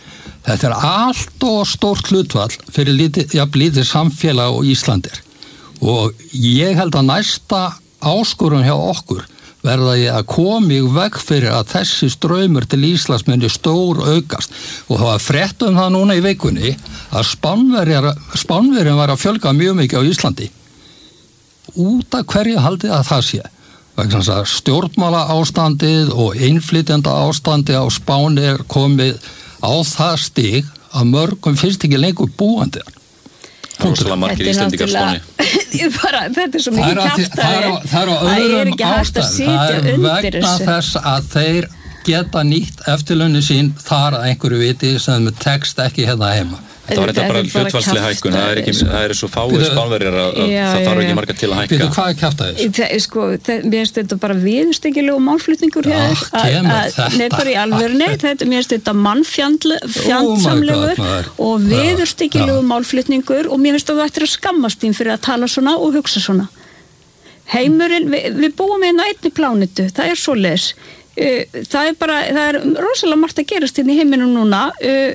[SPEAKER 5] Þetta er allt og stórt hlutvall fyrir lítið, ja, lítið samfélag og Íslandir. Og ég held að næsta áskorun hjá okkur verða ég að koma í veg fyrir að þessi straumur til Íslands myndi stór aukast. Og það var frétt um það núna í vikunni að Spánverjar var að fjölga mjög mikið á Íslandi. Út af hverju haldið að það sé? Vegna þess að stjórnmála ástandið og innflytjenda ástandið á Spáni er komið á það stig að mörgum finnst ekki lengur búandi.
[SPEAKER 4] Rosalega margir Íslendingar Spáni.
[SPEAKER 3] Bara, þetta er svo mikið kjaftaði.
[SPEAKER 5] Það er á öðrum ástæðum. Það er vegna þess að þeir geta nýtt eftirlaunir sín þar að einhverju viti sem tekst ekki hérna heima.
[SPEAKER 4] Þetta var þetta bara hlutfallsleg hækkun, það er ekki, það er svo fáið Spánverjar að það þarf ekki marga til að hækka.
[SPEAKER 5] Býtu, hvað er kjaftaðis?
[SPEAKER 3] Sko, mér finnst þetta bara viðurstyggilegu málflutningur hér, að bara í alvörunni, þetta mér finnst þetta mannfjandsamlegur og viðurstyggilegu málflutningur og mér finnst að þú ættir að skammast þín fyrir að tala svona og hugsa svona. Heimurinn, við, við búum hérna á einni plánetu, það er svoleiðis. Það er bara, það er rosalega margt að gerast hérna í heiminum núna,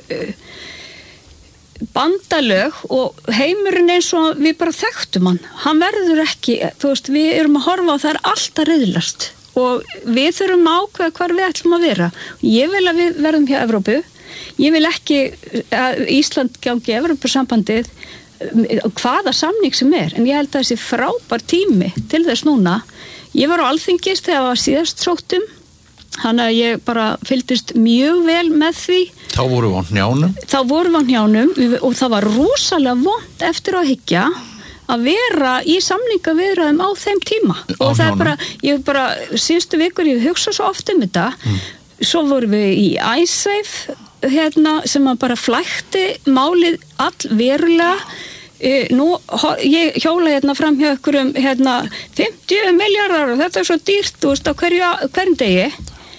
[SPEAKER 3] bandalög og heimurinn eins og við bara þekktum hann hann verður ekki, þú veist, við erum að horfa á það er allt að riðlast og við þurfum að ákveða hvar við ætlum að vera. Ég vil að við verðum hjá Evrópu, ég vil ekki að Ísland gangi Evrópusambandið hvaða samning sem er, en ég held að þessi frábær tími til þess núna. Ég var á Alþingis þegar það var síðast sóttum, þannig að ég bara fylgdist mjög vel með því.
[SPEAKER 2] Þá voru við á hnjánum? Þá
[SPEAKER 3] voru við á hnjánum og það var rosalega vont eftir að hyggja að vera í samningaviðræðum á þeim tíma. Á og það er bara, ég bara, síðustu vikur ég hugsa svo oft um þetta, mm. svo voru við í iSafe, hérna, sem að bara flækti málið all verulega. Uh, nú, ég hjóla hérna fram hjá ykkur um hérna, fimmtíu milljarðar og þetta er svo dýrt, þú veist, á hverju, hverjum degi.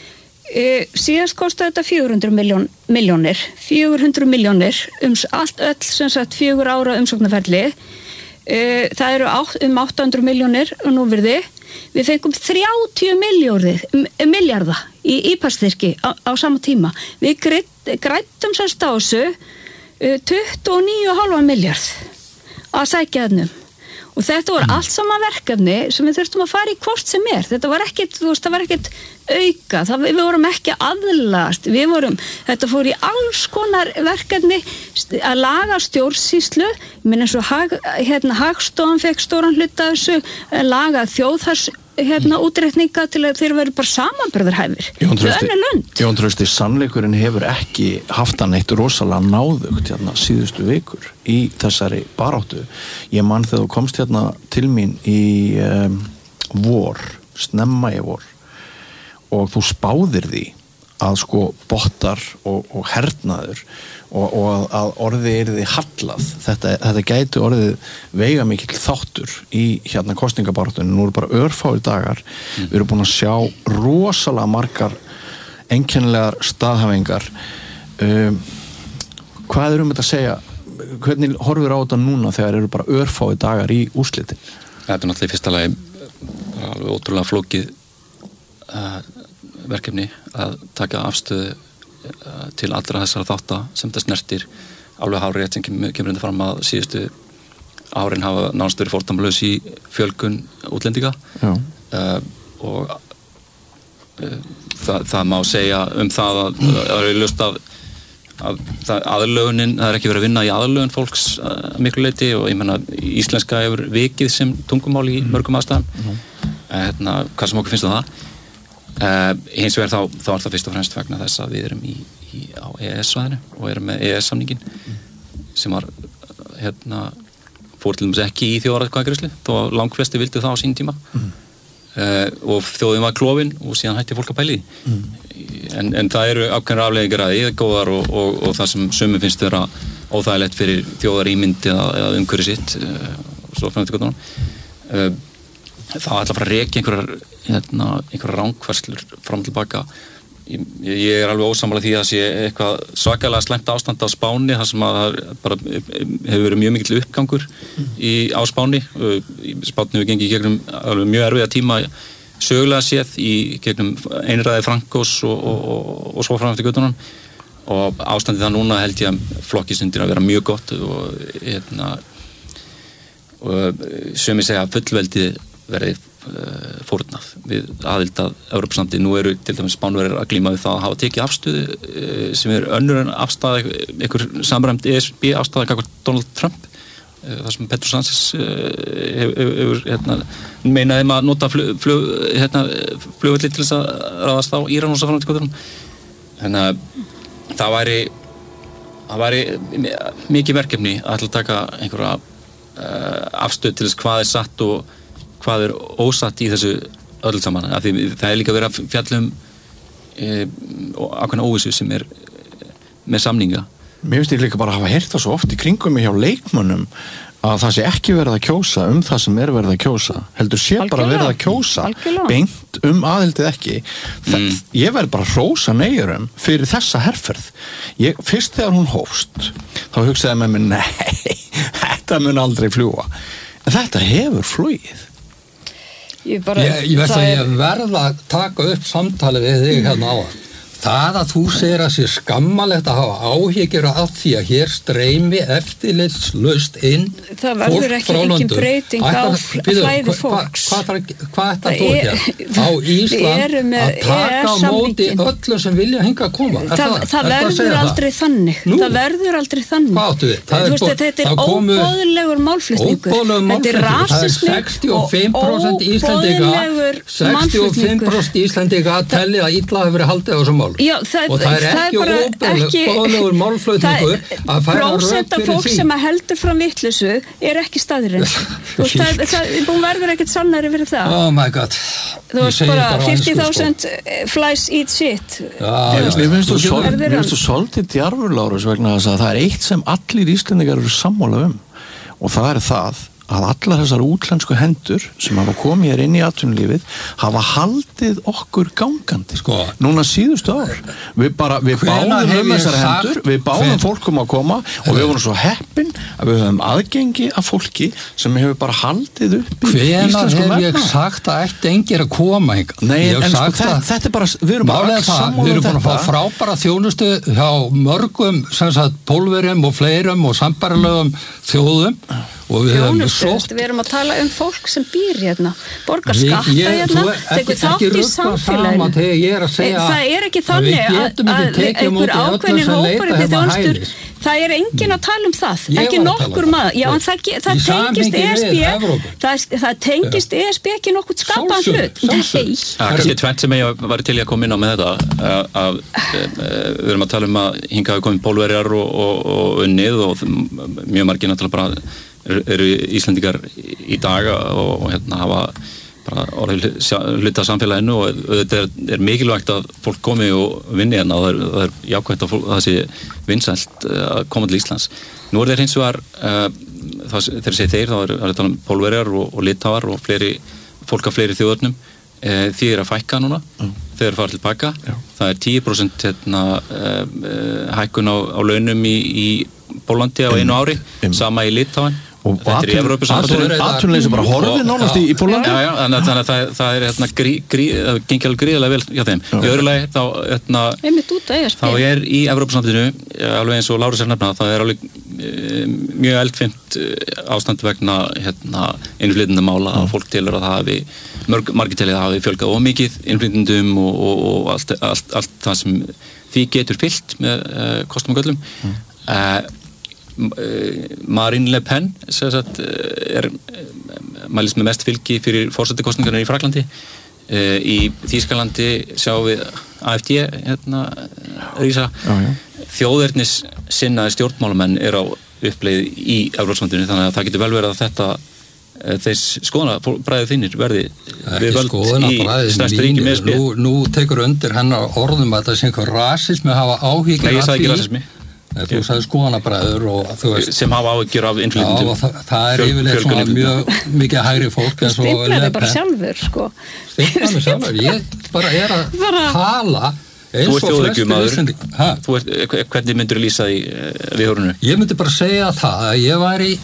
[SPEAKER 3] Uh, síðast kostaði þetta fjögur hundruð milljón, milljónir fjögur hundruð milljónir um allt öll sem sagt fjögur ára umsóknarferli. uh, það eru átt, um átta hundruð milljónir og nú virði við fengum þrjátíu milljarða í ípastyrki á, á sama tíma. Við grættum sérst á þessu uh, tuttugu og níu komma fimm milljarð að sækja þennum. Og þetta voru allt saman verkefni sem við þurftum að fara í hvort sem er. Þetta var ekkit, þú veist, það var ekkit auka. Það, við vorum ekki aðlagast. Við vorum, þetta fór í alls konar verkefni að laga stjórnsýslu. Ég meina eins og hag, hérna, Hagstofan fekk stóran hluta þessu, laga þjóðhars hérna útreikninga til að þeir veru bara samanburðarhæfir.
[SPEAKER 2] Jón Trausti, sannleikurinn hefur ekki haft hann eitt rosalega náðugt hérna síðustu vikur í þessari baráttu. Ég man þegar þú komst hérna til mín í um, vor, snemma í vor og þú spáðir því að sko bottar og, og hernaður og, og að, að orðið yrði hallað. Þetta, þetta gæti orðið veiga mikill þáttur í hérna kosningabaráttunni. Nú eru bara örfáir dagar. Mm. Við erum búin að sjá rosalega margar einkennilegar staðhæfingar. Um, hvað er um þetta að segja? Hvernig horfir á þetta núna þegar eru bara örfáir dagar í úrslitin?
[SPEAKER 4] Þetta er náttúrulega í fyrsta lagi alveg ótrúlega flókið uh, verkefni að taka afstöðu uh, til allra þessara þátta sem það snertir. Alveg hárrétt sem kemur, kemur enda fram að síðustu árin hafa nánast verið fordæmalaus í fjölgun útlendinga uh, og uh, það, það má segja um það að það er ljóst að, að það, aðlögunin, það er ekki verið að vinna í aðlögun fólks uh, miklu leyti og ég menna íslenska hefur vikið sem tungumál í mörgum aðstæðum. Mm. Uh, hérna, hvað sem okkur finnst um það? Uh, hins vegar þá, þá er það fyrst og fremst vegna þess að við erum í, í, á E E S-svæðinu og erum með E E S-samningin mm. sem var hérna, fór til dæmis ekki í þjóðaratkvæðagreiðslu þó að langflesti vildu það á sín tíma mm. uh, og þjóðin var klofin og síðan hætti fólk að pæli því mm. en, en það eru ákveðnar afleiðingar að eða góðar og, og, og það sem sumum finnst vera óþægilegt fyrir þjóðarímynd eða, eða umhverfi sitt uh, og svo framtíð gott uh, þá ætla að fara að rekja einhverjar hérna, einhverjar rangfærslur fram og tilbaka. Ég, ég er alveg ósammála því að sé eitthvað svakalega slæmt ástand á Spáni þar sem að það bara hefur verið mjög mikill uppgangur í, á Spáni. Spáni hefur gengið í gegnum alveg mjög erfiða tíma sögulega séð í gegnum einræði Frankos og, og, og, og svo fram eftir göttunum og ástandið það núna held ég að flokkist undir að vera mjög gott og hérna og sumir segja að fullveldi verði uh, fórnað við aðild að Evrópusambandið. Nú eru til dæmis Spánverjar að glíma við það að hafa tekið afstöðu uh, sem er önnur en afstaða einhver samræmd E S B afstaða gagnvart Donald Trump uh, þar sem Pedro Sánchez uh, hefur hef, hérna, meinaði maður að nota flug, flug, hérna, flugvelli til þess að ráðast á Íran og svo fram til kvöldunum. Þannig að það væri það væri mikið verkefni að ætla að taka einhverja uh, afstöð til þess hvað er satt og hvað er ósatt í þessu öllu saman, af því það er líka verið að fjalla um e, ákveðna óvissu sem er með samninga.
[SPEAKER 2] Mér finnst ég líka bara að hafa heyrt það svo oft í kringum mig hjá leikmönnum að það sé ekki verið að kjósa um það sem er verið að kjósa, heldur sé bara verið að kjósa
[SPEAKER 3] Algjörlega.
[SPEAKER 2] beint um aðildið ekki. Það, mm. Ég verð bara hrósa neyjurum fyrir þessa herferð. Ég, fyrst þegar hún hófst þá hugsaði með mig, nei, þetta mun aldrei fljúa. En þetta hefur flugið.
[SPEAKER 5] Ég, bara, ég, ég veist að ég verða að taka upp samtalið við þig hérna á það. Það að þú segir að sé skammalegt að hafa áhyggjur af því að hér streymi eftirlitslaust inn
[SPEAKER 3] það verður ekki engin breyting á flæði fólks.
[SPEAKER 5] Hvað er þetta að tókja? Á Ísland að taka á móti öllu sem vilja hinga að koma.
[SPEAKER 3] Það, það, það verður aldrei þannig. Nú? Það verður aldrei þannig.
[SPEAKER 5] Hvað áttu við? Það
[SPEAKER 3] veist, er, þetta er óboðlegur málflutningur. Þetta er rasismi og óboðlegur
[SPEAKER 5] málflutningur. sextíu og fimm prósent Íslendinga að telli að illa hefur verið haldið á þessum málum.
[SPEAKER 3] Já, það,
[SPEAKER 5] og það er ekki óboðlegur málflutningur að færa rök fyrir því.
[SPEAKER 3] Prósent af fólk sem að heldur fram vitleysu er ekki staðurinn. það, það búin verður ekkert sannari fyrir það.
[SPEAKER 5] Oh my god.
[SPEAKER 3] Þú veist bara fifty thousand flies eat shit.
[SPEAKER 2] Mér finnst þú svolítið djarfur, Lárus, vegna þess að það er eitt sem allir Íslendingar eru sammála um og það er það að allar þessar útlensku hendur sem hafa komið hér inn í atvinnulífið hafa haldið okkur gangandi sko. Núna síðustu ár við bara, við báðum um þessar hendur við báðum fólkum að koma og við vorum svo heppin að við höfum aðgengi af fólki sem hefur bara haldið upp í íslensku
[SPEAKER 5] Hvenær hef ég sagt að eitt engir að koma hingað?
[SPEAKER 2] Nei, en sko þetta, þetta er bara við erum bara
[SPEAKER 5] alls sammála við erum búin að fá frábæra þjónustu hjá mörgum sem sagt Pólverjum og fleirum og sambærilegum þjóðum og við höfum sótt
[SPEAKER 3] við erum að tala um fólk sem býr hérna borgar skatta hérna tekur þátt í samfélaginu það er ekki þannig að einhver ákveðnir hópar í þjónustu það er enginn að tala um það ekki nokkur maður já en það, það tengist E S B það, það tengist E S B ekki nokkur skapaðan hlut
[SPEAKER 4] nei kannski tvennt sem ég var til í að koma inn á með þetta að við erum að tala um að hingað hafi komið Pólverjar og unnið og mjög margir náttúrulega bara eru Íslendingar í dag og, og hérna hafa bara orðið hluta af samfélaginu og þetta er, er mikilvægt að fólk komi og vinni hérna og það er, það er jákvæmt að, fólk, að það sé vinsælt að koma til Íslands. Nú er þeir hins vegar uh, það, þegar segir þeir þá er það tala um Pólverjar og, og Litháar og fleiri, fólk af fleiri þjóðurnum uh, því er að fækka núna mm. þeir eru farið tilbaka. Já. Það er tíu prósent hérna, uh, uh, hækkun á, á launum í, í Pólandi á einu ári, um. sama í Litháen
[SPEAKER 2] og atvinnuleysi bara horfið nánast í, í Pólandi.
[SPEAKER 4] Já, já, þannig að það, það er hérna grí, grí, það gengi alveg gríðilega vel hjá þeim. Já. Í öðru lagi þá hérna, þá er í Evrópusambandinu alveg eins og Lárus er nefna, það er alveg e, mjög eldfimt ástand vegna hérna innflytjendamála að fólk telur að það hafi mörg, margir telur að það hafi fjölgað of mikið innflytjendum og, og, og allt, allt, allt það sem því getur fyllt með uh, kostum og göllum. Mm. Uh, Marine Le Pen sagt, er mælist með mest fylgi fyrir forsetakostningarnar í Fraklandi í Þýskalandi sjáum við A F D hérna, rísa þjóðernis sinnaði stjórnmálamenn er á uppleið í Evrópusambandinu þannig að það getur vel verið að þetta þess skoðanabræðið þínir verði við völd í stærsta ríki með spil.
[SPEAKER 5] Nú, nú tekur undir hennar orðum að það sé einhver rasismi að hafa áhyggjur
[SPEAKER 4] Nei, ég sagði ekki rasismi
[SPEAKER 5] Þú sagði skoðanabræður og þú veist
[SPEAKER 4] sem hafa áhyggjur af innflytjendum.
[SPEAKER 5] Já, það, það er yfirleitt svona mjög mikið hægri fólk eins og
[SPEAKER 3] Stimplaði bara sjálfur sko.
[SPEAKER 5] Stimplaði sjálfur, ég bara er að bara... tala eins og flestir Íslendingar.
[SPEAKER 4] Þú ert, hvernig myndir þú lýsa því við hórunu?
[SPEAKER 5] Ég myndi bara segja það að ég væri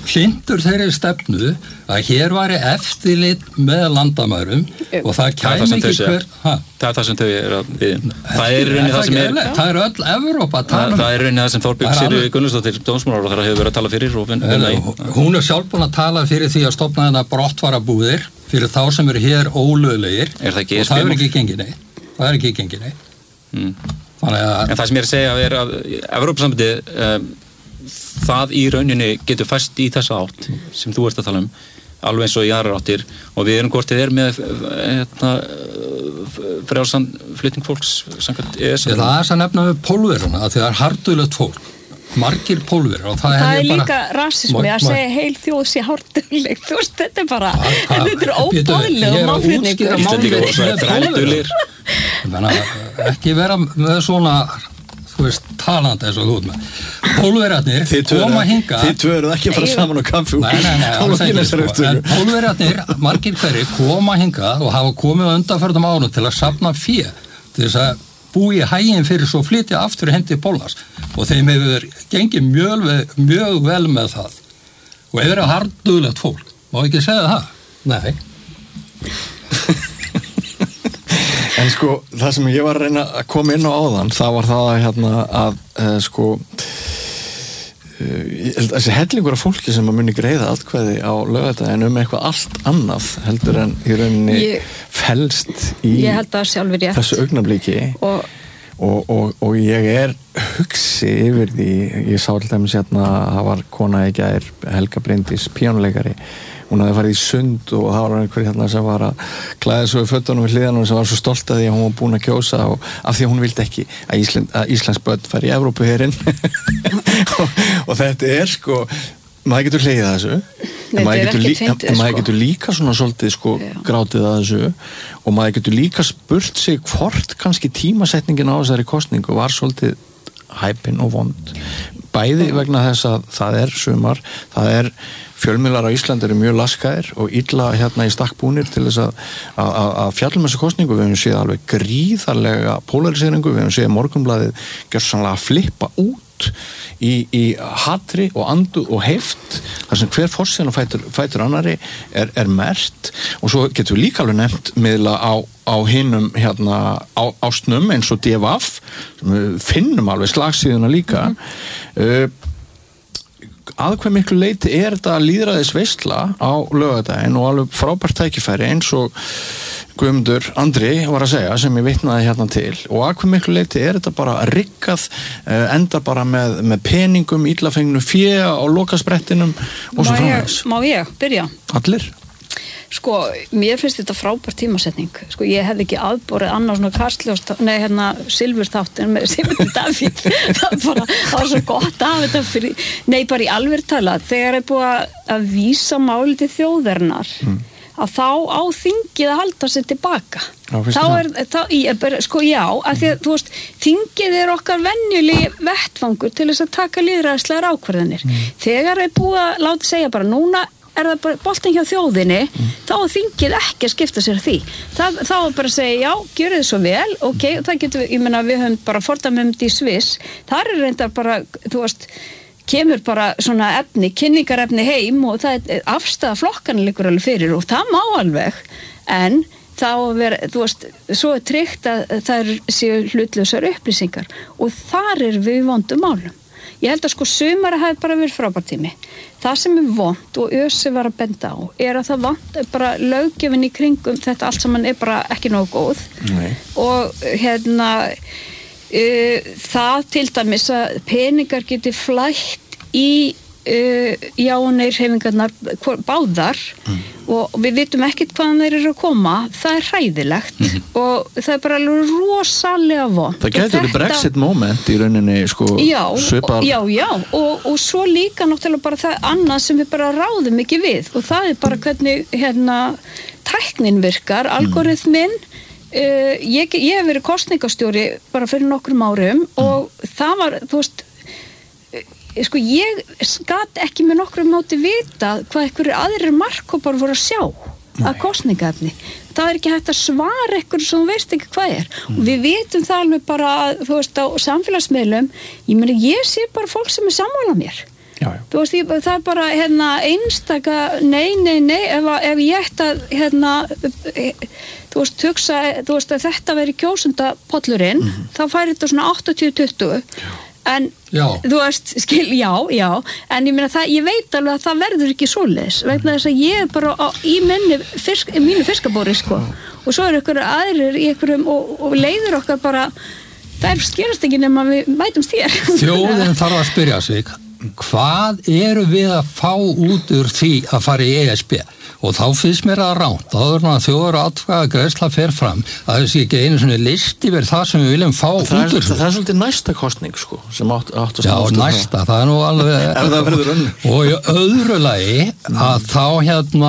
[SPEAKER 5] hlindur þeirri stefnu að hér væri eftirlit með landamærum og það kæmi ekki hver ha?
[SPEAKER 4] Það er það sem þau eru að við það er rauninni það sem er
[SPEAKER 5] það er öll Evrópa að tala um
[SPEAKER 4] það er rauninni það sem Þorbjörg Sigríður Gunnlaugsdóttir dómsmálaráðherra hefur verið að tala fyrir og vinna í
[SPEAKER 5] hún er sjálf búin að tala fyrir því að stofna þennan brottfararbúðir fyrir þá sem eru hér ólöglegir
[SPEAKER 4] er það ekki
[SPEAKER 5] og það er ekki gengið neitt það er ekki gengið neitt
[SPEAKER 4] mm.
[SPEAKER 5] Þannig að
[SPEAKER 4] en það sem ég er að segja er að Evrópusambandið um, það í rauninni getur fæst í þessa átt sem þú ert að tala um alveg eins og í aðrar áttir og við erum hvort þið er með hérna, frjálsan flutning fólks samkvæmt E E S.
[SPEAKER 5] Það er þess að nefna við pólveruna að það er hardulegt fólk margir pólverur og það,
[SPEAKER 3] það er líka
[SPEAKER 5] bara,
[SPEAKER 3] rasismi að segja heil þjóð sé harduleg þú veist þetta er bara þetta er óbóðileg og
[SPEAKER 4] málflutningur
[SPEAKER 5] þannig að ekki vera með svona þú veist, talandi eins og þú út með pólverjarnir koma hinga
[SPEAKER 2] þið tvö eruð ekki að fara saman á kaffi
[SPEAKER 5] nei, nei, nei, alls ekki sko en pólverjarnir, margir hverri koma hinga og hafa komið á undanförnum ánum til að safna fé til þess að búi í hæginn fyrir svo flytja aftur hendi Póllands og þeim hefur gengið mjög, mjög vel með það og hefur verið harduglegt fólk má ekki segja það? Nei
[SPEAKER 2] En sko, það sem ég var að reyna að koma inn á áðan, það var það að, hérna, að uh, sko, uh, ég held að þessi hellingur af fólki sem að muni greiða atkvæði á laugardaginn um eitthvað allt annað heldur en í rauninni
[SPEAKER 3] ég,
[SPEAKER 2] felst í þessu augnabliki og, og, og, og ég er hugsi yfir því, ég sá til dæmis hérna, það var kona í gær, Helga Bryndís, píanuleikari, hún hafði farið í sund og það var einhver hérna sem var að klæða svo í fötunum við hliðanum sem var svo stolt að því að hún var búin að kjósa og af því að hún vildi ekki að, Ísland, að Íslands börn fari í Evrópuherinn og, og þetta er sko maður getur hlegið að þessu en maður getur, líka, fyndið, en maður getur líka svona svolítið sko Já. grátið að þessu og maður getur líka spurt sig hvort kannski tímasetningin á þessari kosningu var svolítið hæpin og vond bæði vegna þess að það er sumar, það er fjölmiðlar á Íslandi eru mjög laskaðir og illa hérna í stakkbúnir til þess að, að, að fjallum þessu kosningu, við hefum séð alveg gríðarlega polariseringu, við hefum séð Morgunblaðið gjörsamlega að flippa út í, í hatri og andu og heift, þar sem hver forsinn og fætur, fætur annari er, er mert og svo getum við líka alveg nefnt miðla á, á hinum hérna á, ástnum eins og D V F sem við finnum alveg slagsíðuna líka mm-hmm. uh, að hve miklu leyti er þetta lýðræðis veisla á laugardaginn og alveg frábært tækifæri eins og Guðmundur Andri var að segja sem ég vitnaði hérna til og að hve miklu leyti er þetta bara riggað enda bara með, með peningum illafengnu fjö á lokasprettinum og svo framvegs.
[SPEAKER 3] Má ég byrja?
[SPEAKER 2] Allir?
[SPEAKER 3] Sko, mér finnst þetta frábær tímasetning. Sko, ég hefði ekki aðborið annars svona Karljós, nei, hérna, Silfurþáttin með Sigmundur Davíð. það, bara, það var svo gott að þetta fyrir, nei, bara í alveg tala, þegar er búið að vísa máli til þjóðarinnar, mm. að þá á þingið að halda sér tilbaka.
[SPEAKER 2] Já,
[SPEAKER 3] þá er, þá, ég, sko, já, að því að, þú veist, þingið er okkar venjulegi vettfangur til þess að taka lýðræðislegar ákvarðanir. Mm. Þegar er búið að láta segja bara núna, er það bara boltinn hjá þjóðinni mm. þá er þingið ekki að skipta sér því það, þá er bara að segja, já, gjörðu þið svo vel ok, það getur við, ég meina við höfum bara fordæmum í Sviss, þar er reyndar bara, þú veist, kemur bara svona efni, kynningarefni heim og það er afstæða flokkanir liggur alveg fyrir og það má alveg en þá ver, þú veist, svo er tryggt að það séu hlutlausar upplýsingar og þar er við vondum málum. Ég held að sko sumari hafi bara verið frábært tími. Það sem er vont og Össi var að benda á er að það vant bara löggjöfin í kringum þetta allt saman er bara ekki nógu góð. Nei. Og hérna uh, það til dæmis að peningar geti flætt í uh, jáneir hreyfingarnar báðar mm. og við vitum ekkert hvaðan þeir eru að koma, það er hræðilegt mm. og það er bara alveg rosalega vont.
[SPEAKER 2] Það getur þetta Brexit moment í rauninni sko
[SPEAKER 3] já,
[SPEAKER 2] svipar.
[SPEAKER 3] Já, já, og, og svo líka náttúrulega bara það annað sem við bara ráðum ekki við og það er bara hvernig hérna tæknin virkar, algoritminn mm. uh, ég, ég hef verið kosningastjóri bara fyrir nokkrum árum mm. og það var, þú veist sko ég gat ekki með nokkrum móti vita hvað einhverjir aðrir markkópar voru að sjá Nei. Að kosningaefni. Það er ekki hægt að svara einhverju sem þú veist ekki hvað er mm. og við vitum það alveg bara þú veist á samfélagsmiðlum ég meni ég sé bara fólk sem er sammála mér
[SPEAKER 2] Já, já.
[SPEAKER 3] Þú veist, ég, það er bara hérna, einstaka, nei, nei, nei, ef, ef ég ætti að, hérna, þú veist, hugsa, þú veist, að þetta veri kjósendapollurinn, mm -hmm. þá færi þetta svona áttatíu tuttugu, en,
[SPEAKER 5] já.
[SPEAKER 3] þú veist, skil, já, já, en ég meina það, ég veit alveg að það verður ekki svoleiðis, vegna þess að ég er bara á, í minni, fisk, mínu fiskabóri, sko, og svo eru ykkur aðrir í ykkurum, og, og leiður okkar bara, það er skerast ekki nema við mætumst hér.
[SPEAKER 5] Þjóðin þarf að spyrja sig, hvað eru við að fá út úr því að fara í E S B? Og þá finnst mér að ránt, þá er það þjóður atkvæða greiðsla fer fram, að þessi ekki einu svona listi verið það sem við viljum fá út úr því.
[SPEAKER 2] Það er svolítið næsta kostning, sko, sem átt, átt að
[SPEAKER 5] Já, næsta, það er nú alveg...
[SPEAKER 2] Ef það verður önnur.
[SPEAKER 5] Og í öðru lagi, að þá hérna,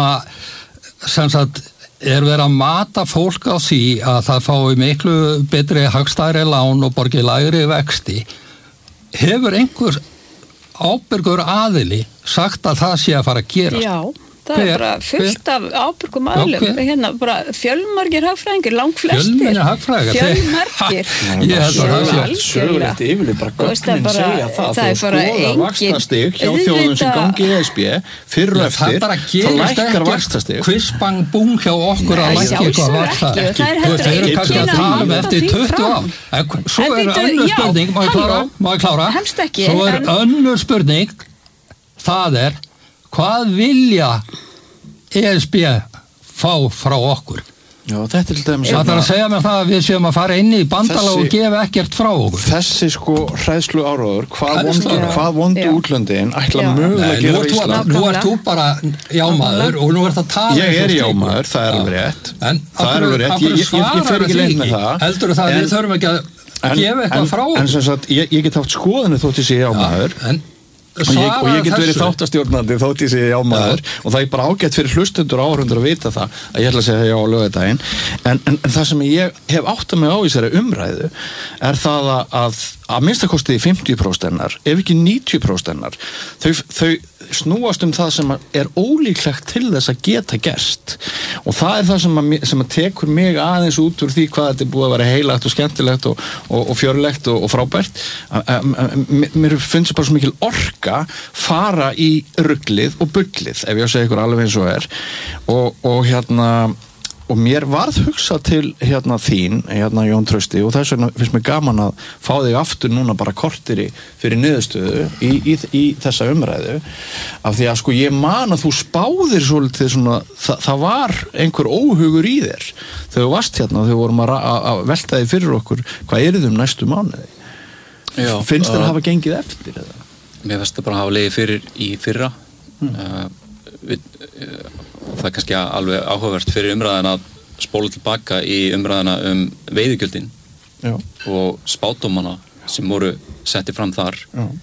[SPEAKER 5] sem sagt, er verið að mata fólk á því að það fái miklu betri hagstæðri lán og borgi lægri vexti. Hefur einhver ábyrgur aðili sagt að það sé að fara að gerast?
[SPEAKER 3] Já, það er bara fullt af ábyrgum aðilum,
[SPEAKER 5] okay.
[SPEAKER 3] hérna bara fjölmargir hagfræðingar, langflestir.
[SPEAKER 5] Fjölmargir hagfræðingar?
[SPEAKER 3] Fjölmargir.
[SPEAKER 5] Ég held að það sé
[SPEAKER 2] sögulegt yfirlið, bara gögnin segja það.
[SPEAKER 3] Það er bara engin...
[SPEAKER 2] vaxtastig hjá þjóðum sem gangi í E S B, fyrir og eftir, þá lækkar vaxtastig.
[SPEAKER 5] Quiz bang bung hjá okkur að lækja eitthvað vaxta.
[SPEAKER 3] Það
[SPEAKER 5] eru kannski að tala um eftir tuttugu ár. Svo er önnur spurning, má ég klára? Má ég klára?
[SPEAKER 3] Helst ekki.
[SPEAKER 5] Svo er önnur spurning, það er, hvað vilja E S B fá frá okkur?
[SPEAKER 2] Já, þetta er til dæmis...
[SPEAKER 5] Það er að segja mér það að við séum að fara inn í bandalag og gefa ekkert frá okkur.
[SPEAKER 2] Þessi sko hræðslu áróður, hvað vondu, hvað vondu útlöndin ætla mögulega að gera í Ísland?
[SPEAKER 5] Nú ert þú bara jámaður og nú ert að tala...
[SPEAKER 2] Ég er jámaður, það er alveg rétt. Það er alveg rétt, ég fer ekki leið með það.
[SPEAKER 5] Heldur þú það að við þurfum ekki að gefa eitthvað frá okkur?
[SPEAKER 2] En sem sagt, ég get haft skoðinu þótt ég sé jámaður. Og ég, og ég get verið þáttastjórnandi þótt ég sé já maður ja. Og það er bara ágætt fyrir hlustendur og áhorfendur að vita það að ég ætla að segja já á laugardaginn en, en, en það sem ég hef áttað mig á í þessari umræðu er það að að, að minnstakosti fimmtíu prósent hennar ef ekki níutíu prósent hennar þau, þau snúast um það sem er ólíklegt til þess að geta gerst og það er það sem að, sem að tekur mig aðeins út úr því hvað þetta er búið að vera heilagt og skemmtilegt og, og, og fjörlegt og, og frábært mér finnst bara svo mikil orka fara í ruglið og bullið ef ég að segja ykkur alveg eins og er og, og hérna og mér varð hugsa til hérna þín, hérna Jón Trausti og þess vegna finnst mér gaman að fá þig aftur núna bara korteri fyrir niðurstöðu í, í, í þessa umræðu af því að sko ég man að þú spáðir svolítið svona, það, það var einhver óhugur í þér þegar þú varst hérna og þegar vorum að, að velta þig fyrir okkur hvað er þið um næstu mánuði Já, finnst þér að hafa gengið eftir eða?
[SPEAKER 4] Mér finnst það bara að hafa legið fyrir í fyrra mm. uh, við, uh, það er kannski alveg áhugavert fyrir umræðina að spóla tilbaka í umræðina um veiðigjöldin Já. Og spádómana sem voru settið fram þar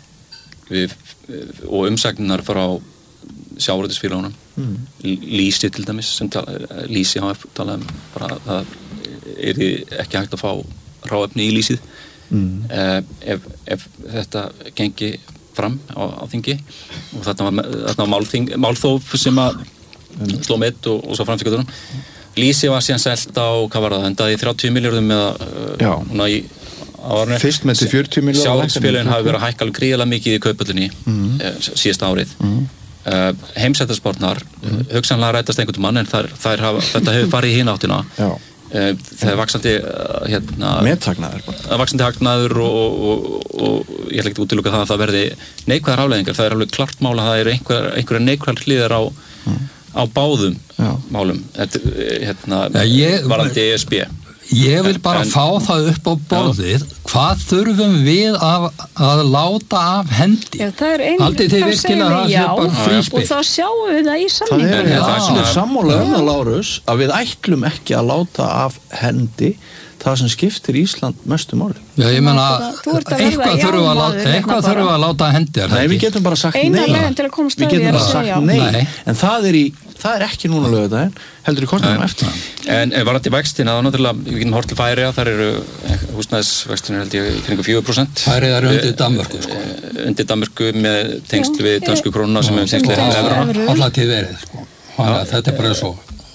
[SPEAKER 4] við, og umsagnar frá sjávarútvegsfélögunum mm. Lýsi til dæmis sem tala, Lýsi hafa talað um bara að það er ekki hægt að fá hráefni í lýsið mm. uh, ef, ef þetta gengi fram á, á þingi og þetta var, þetta var málþing, málþóf sem að sló mitt og, og svo framfíkjadunum Lýsi var síðan selt á, hvað var það, endaði þrjátíu milljörðum með uh, í árunni
[SPEAKER 2] fyrst með til fjörutíu milljörðum
[SPEAKER 4] Sjávarútvegsfélögin hafi verið að hækka alveg gríðarlega mikið í kaupöllunni mm. uh, síðasta árið mm. uh, heimsættarspárnar mm. uh, hugsanlega rætast einhvern mann en þær, þær hafa, þetta hefur farið í hina áttina uh, það er vaxandi uh, hérna,
[SPEAKER 2] meðhagnaður
[SPEAKER 4] vaxandi hagnaður og, og, og, og ég ætla ekki að útiloka það að það verði neikvæðar afleiðingar, það er alveg klart mál að það eru einhver, einhverja neikvæðar hliðar á mm. á báðum Já. Málum þetta, hérna, ja, ég, varandi E S B
[SPEAKER 5] ég vil bara en, fá það upp á borðið ja. Hvað þurfum við að, að láta af hendi
[SPEAKER 3] Já, það er einnig, þá segum við já og þá sjáum við það í samningu
[SPEAKER 2] það er, það er sammála um það Lárus að við ætlum ekki að láta af hendi það sem skiptir Ísland mestu máli
[SPEAKER 5] Já, ég menna, eitthvað þurfum að láta eitthvað þurfum að láta hendi
[SPEAKER 2] Nei, við getum bara sagt nei Við getum bara sagt nei En það er í það er ekki núna laugardaginn, heldur í kostnaðum eftir.
[SPEAKER 4] En varandi vextina, þá náttúrulega, við getum hort til Færeyja, þar eru húsnæðisvextina held ég kringu fjögur prósent.
[SPEAKER 5] Færeyja er undir Danmörku, sko.
[SPEAKER 4] Undir Danmörku með tengsl við dönsku krónuna sem er tengsl við evruna.
[SPEAKER 5] Alltaf til verið, sko. Þetta er bara svo.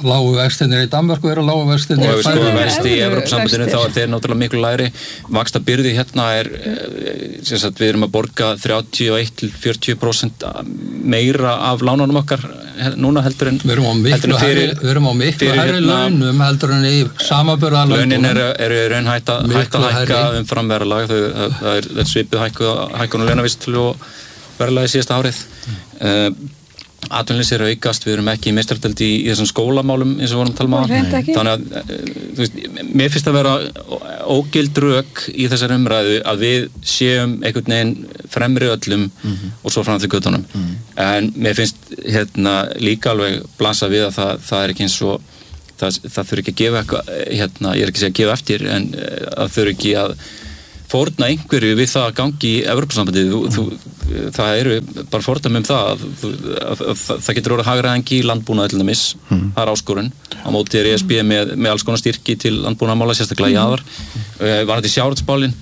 [SPEAKER 5] lágu vextinir í Danmörku eru lágu vextinir
[SPEAKER 4] og ef við
[SPEAKER 5] Færeyjum.
[SPEAKER 4] skoðum vexti í Evrópusambandinu
[SPEAKER 3] vextir.
[SPEAKER 4] þá er þeir náttúrulega miklu lægri vaxtabyrði hérna er sem sagt við erum að borga þrjátíu og eitt til fjörutíu prósent meira af lánunum okkar núna heldur en
[SPEAKER 5] Við erum á miklu hærri, við erum á miklu hærri launum heldur en í samaburða
[SPEAKER 4] launin eru er, er raun hætta hætta hækka
[SPEAKER 5] hærri.
[SPEAKER 4] um framverðalag það, það er, er svipið hækku hækkun og launavísitölu og verðlagi síðasta árið uh, atvinnuleysi er að aukast, við erum ekki í meistardeild í, í þessum skólamálum eins og við vorum að tala um áðan. Þannig að þú veist, mér finnst að vera ógild rök í þessari umræðu að við séum einhvern veginn fremri öllum mm-hmm. og svo fram til göttunum mm-hmm. en mér finnst hérna líka alveg blasa við að það, það er ekki eins og það, það þurfi ekki að gefa eitthvað hérna, ég er ekki að segja að gefa eftir en að þurfi ekki að fórna einhverju við það að gangi í Evrópusambandið, það eru bara fordæmi um það að, að, að, að það getur orðið hagræðingi í landbúnaði til dæmis, mm. það er áskorun á móti er E S B með, með alls konar styrki til landbúnaðarmála, sérstaklega í aðvar mm. var þetta sjávarútvegsmálin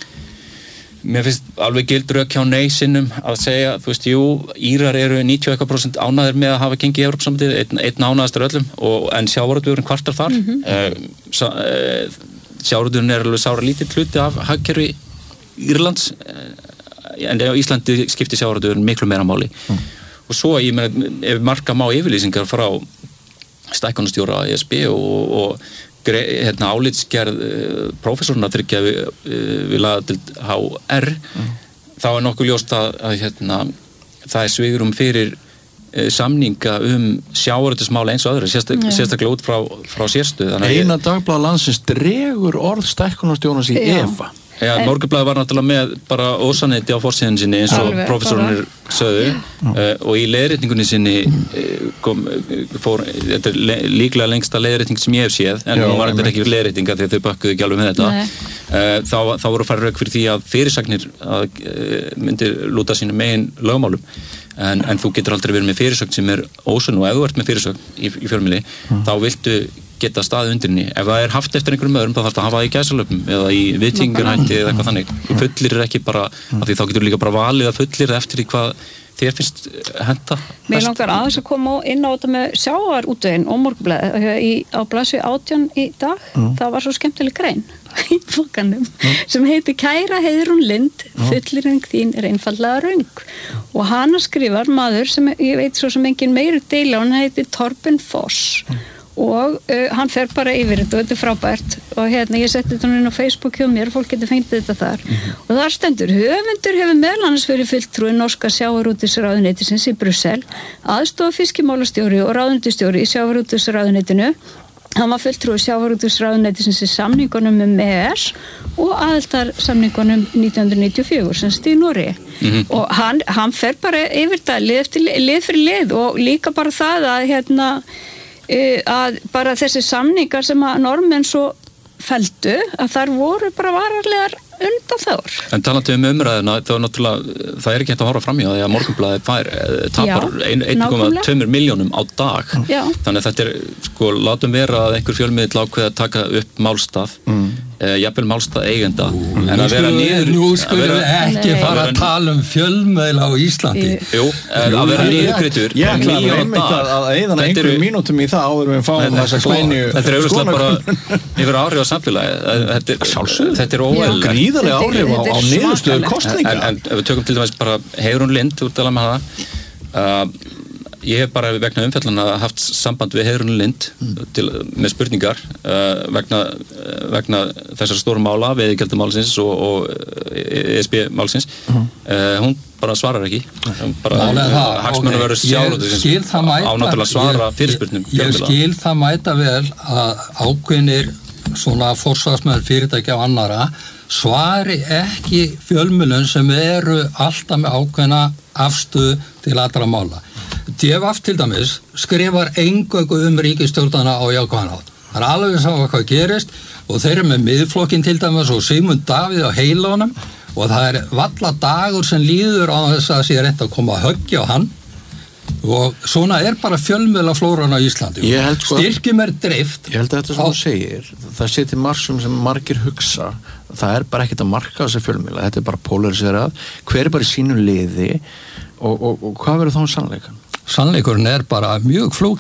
[SPEAKER 4] mér finnst alveg gild rök hjá nei sinnum að segja, þú veist, jú Írar eru níutíu og eitthvað prósent ánæðir með að hafa gengið í Evrópusambandið, einn, einn ánæðastur öllum og, en sjávarútvegurinn kvartar þar mm-hmm. uh, sa, uh, sjávarútvegurinn er alveg sára lítið hluti af hagkerfi Írlands en á Íslandi skiptir sjávarútvegurinn miklu meira máli mm. og svo ég meina ef marka má yfirlýsingar frá stækkunarstjóra E S B og, og hérna álitsgerð uh, prófessorna tryggja við, uh, við lagadeild H R mm. þá er nokkuð ljóst að, að hérna, það er svigrúm fyrir uh, samninga um sjávarútvegsmála eins og öðru, sérstak, yeah. sérstaklega út frá, frá sérstöð.
[SPEAKER 2] Eina dagblað landsins dregur orð stækkunarstjórans í
[SPEAKER 3] Já.
[SPEAKER 2] efa.
[SPEAKER 4] Já, Morgunblaðið var náttúrulega með bara ósannindi á forsíðunni sinni eins og
[SPEAKER 3] Alveg,
[SPEAKER 4] prófessorunir sögðu uh, og í leiðrétningunni sinni uh, kom, fór, þetta er le, líklega lengsta leiðrétning sem ég hef séð en hún var þetta ekki leiðrétninga því að þau bökkuðu ekki alveg með þetta uh, þá, þá voru færri rauk fyrir því að fyrirsagnir að, uh, myndir lúta sínu megin lögmálum en, en þú getur aldrei verið með fyrirsögn sem er ósunn og ef þú ert með fyrirsögn í, í fjölmiðli mm. þá viltu geta staðið undir henni. Ef það er haft eftir einhverjum öðrum þá þarf það að hafa það í gæsalöpum eða í viðtingunarhætti eða eitthvað þannig. Þú fullir ekki bara, af því þá getur líka bara valið að fullir eftir í hvað þér finnst henta.
[SPEAKER 3] Mér langar aðeins að koma inn á þetta með sjávarútveginn og Morgunblaðið á blaðsíðu átján í dag. Mm. Það var svo skemmtileg grein í bókanum mm. sem heitir Kæra Heiðrún Lind, fullyrðing þín er einfaldlega röng. Og hana skrifar maður sem ég veit svo sem engin meiri deila, hann heitir Torben Foss. Mm. og uh, hann fer bara yfir þetta og þetta er frábært og hérna ég setti þetta inn á Facebook hjá mér og fólk getur fengið þetta þar mm-hmm. og þar stendur höfundur hefur meðal annars verið fulltrúi norska sjávarútvegsráðuneytisins í Brussel, aðstoða fiskimálastjóri og ráðuneytisstjóri í sjávarútvegsráðuneytinu. Hann var fulltrúi sjávarútvegsráðuneytisins í samningunum um E E S og aðildarsamningunum nítján hundruð níutíu og fjögur sem stið í Noregi mm-hmm. og hann, hann fer bara yfir það lið, eftir, lið fyrir lið og líka bara það að hérna að bara þessi samningar sem að normenn svo felldu að þar voru bara vararlegar undan þár.
[SPEAKER 4] En talandi um umræðina þá er náttúrulega, það er ekki hægt að horfa fram í því að Morgunblaðið fær, tapar einn komma tvö miljónum á dag
[SPEAKER 3] Já.
[SPEAKER 4] Þannig að þetta er, sko, látum vera að einhver fjölmiðill ákveða að taka upp málstað mm. eh, jafnvel málstað eigenda Ú, en að vera niður
[SPEAKER 5] Nú skulum við ekki fara að tala um fjölmiðil á Íslandi
[SPEAKER 4] Jú, að vera niðurgreiddur
[SPEAKER 2] Ég ætla einmitt að eyða einhverjum mínútum í það áður við fáum þessa kleinu
[SPEAKER 4] Þetta er auðvitað bara yfir áhrif á samfélagi Þetta er óeðlilegt
[SPEAKER 2] gríðarlega áhrif á, á niðurstöðu kosninga
[SPEAKER 4] en, en ef við tökum til dæmis bara Heiðrún Lind út að með það uh, ég hef bara vegna umfjallana haft samband við Heiðrún Lind mm. til, með spurningar uh, vegna, uh, vegna þessar stóru mála veiðigjaldamálsins og, og E S B-málsins mm. uh, hún bara svarar ekki bara hagsmunum verður sjávarútvegsins á náttúrulega svara fyrirspurnum
[SPEAKER 5] ég, ég skil það mæta vel að ákveðnir svona forsvarsmenn fyrirtækja og annara svari ekki fjölmiðlum sem eru alltaf með ákveðna afstöðu til allra mála. D V F til dæmis skrifar eingöngu um ríkisstjórnana á jákvæðan hátt. Það er alveg að sjá hvað gerist og þeir eru með miðflokkin til dæmis og Sigmund Davíð á heilunum og það er valla dagur sem líður á þess að það sé reynt að koma að höggja á hann og svona er bara fjölmiðlaflóran á Íslandi
[SPEAKER 2] sko,
[SPEAKER 5] styrkjum er dreift
[SPEAKER 2] ég held að þetta sem þú segir það sé til margsum sem margir hugsa það er bara ekkert að marka þessi fjölmiðla þetta er bara polariserað, hver er bara í sínu liði og, og, og hvað verður þá um sannleikan?
[SPEAKER 5] Sannleikurinn er bara mjög flókin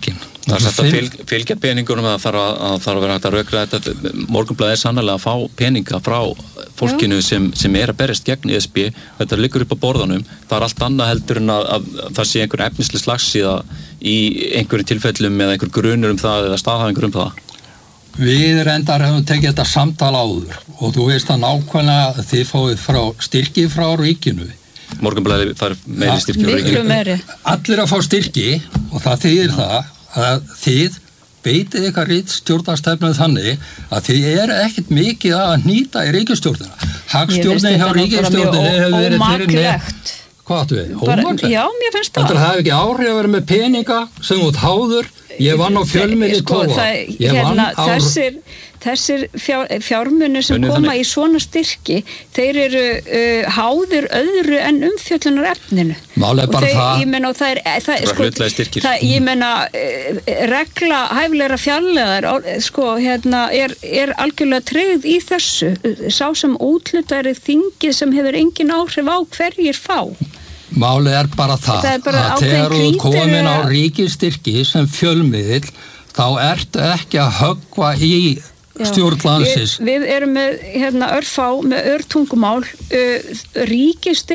[SPEAKER 4] Það er sagt að fylg, fylgja peningunum að það þarf að, að, þarf að vera hægt að rökra þetta. Morgunblaðið er sannlega að fá peninga frá fólkinu sem, sem er að berjast gegn E S B. Þetta liggur upp á borðanum. Það er allt annað heldur en að, að, að það sé einhver efnislega slagsíða í einhverjum tilfellum eða einhver grunur um það eða staðhæfingur um það.
[SPEAKER 5] Við reyndar hefum tekið þetta samtal áður og þú veist að nákvæmlega að þið fáið frá styrki frá ríkinu.
[SPEAKER 4] Morgunblaðið fær meiri styrki frá ríkinu.
[SPEAKER 3] Miklu meiri.
[SPEAKER 5] Allir að fá styrki og það þýðir það að þið beitið ykkar ritstjórnarstefnu þannig að þið eru ekkert mikið að nýta í ríkisstjórnina. Hagstjórnin hjá ríkisstjórninni hefur verið fyrir með... Hvað áttu við? Ómaklegt?
[SPEAKER 3] Já, mér finnst það.
[SPEAKER 5] Það hefði ekki áhrif að vera með peninga sem út háður. Ég vann á fjölmiðli
[SPEAKER 3] sko,
[SPEAKER 5] tóa.
[SPEAKER 3] Ég hérna, vann á... Þessir, þessir fjár, fjármunir sem koma þannig. Í svona styrki, þeir eru uh, háður öðru en umfjöllunar efninu.
[SPEAKER 5] Málega bara
[SPEAKER 3] þeir,
[SPEAKER 5] það.
[SPEAKER 3] Ég meina, og það er... Það, sko, það, ég meina, uh, regla hæfilegra fjárlegar, sko, hérna, er, er algjörlega tryggð í þessu. Sá sem útlutar er þingið sem hefur engin áhrif á hverjir fá.
[SPEAKER 5] Málið er bara það, það er bara að þegar þú komin á ríkistyrki sem fjölmiðill þá ertu ekki að höggva í stjórnlandsins.
[SPEAKER 3] Við, við erum með hérna, örfá með örtungumál uh, ríkistyrki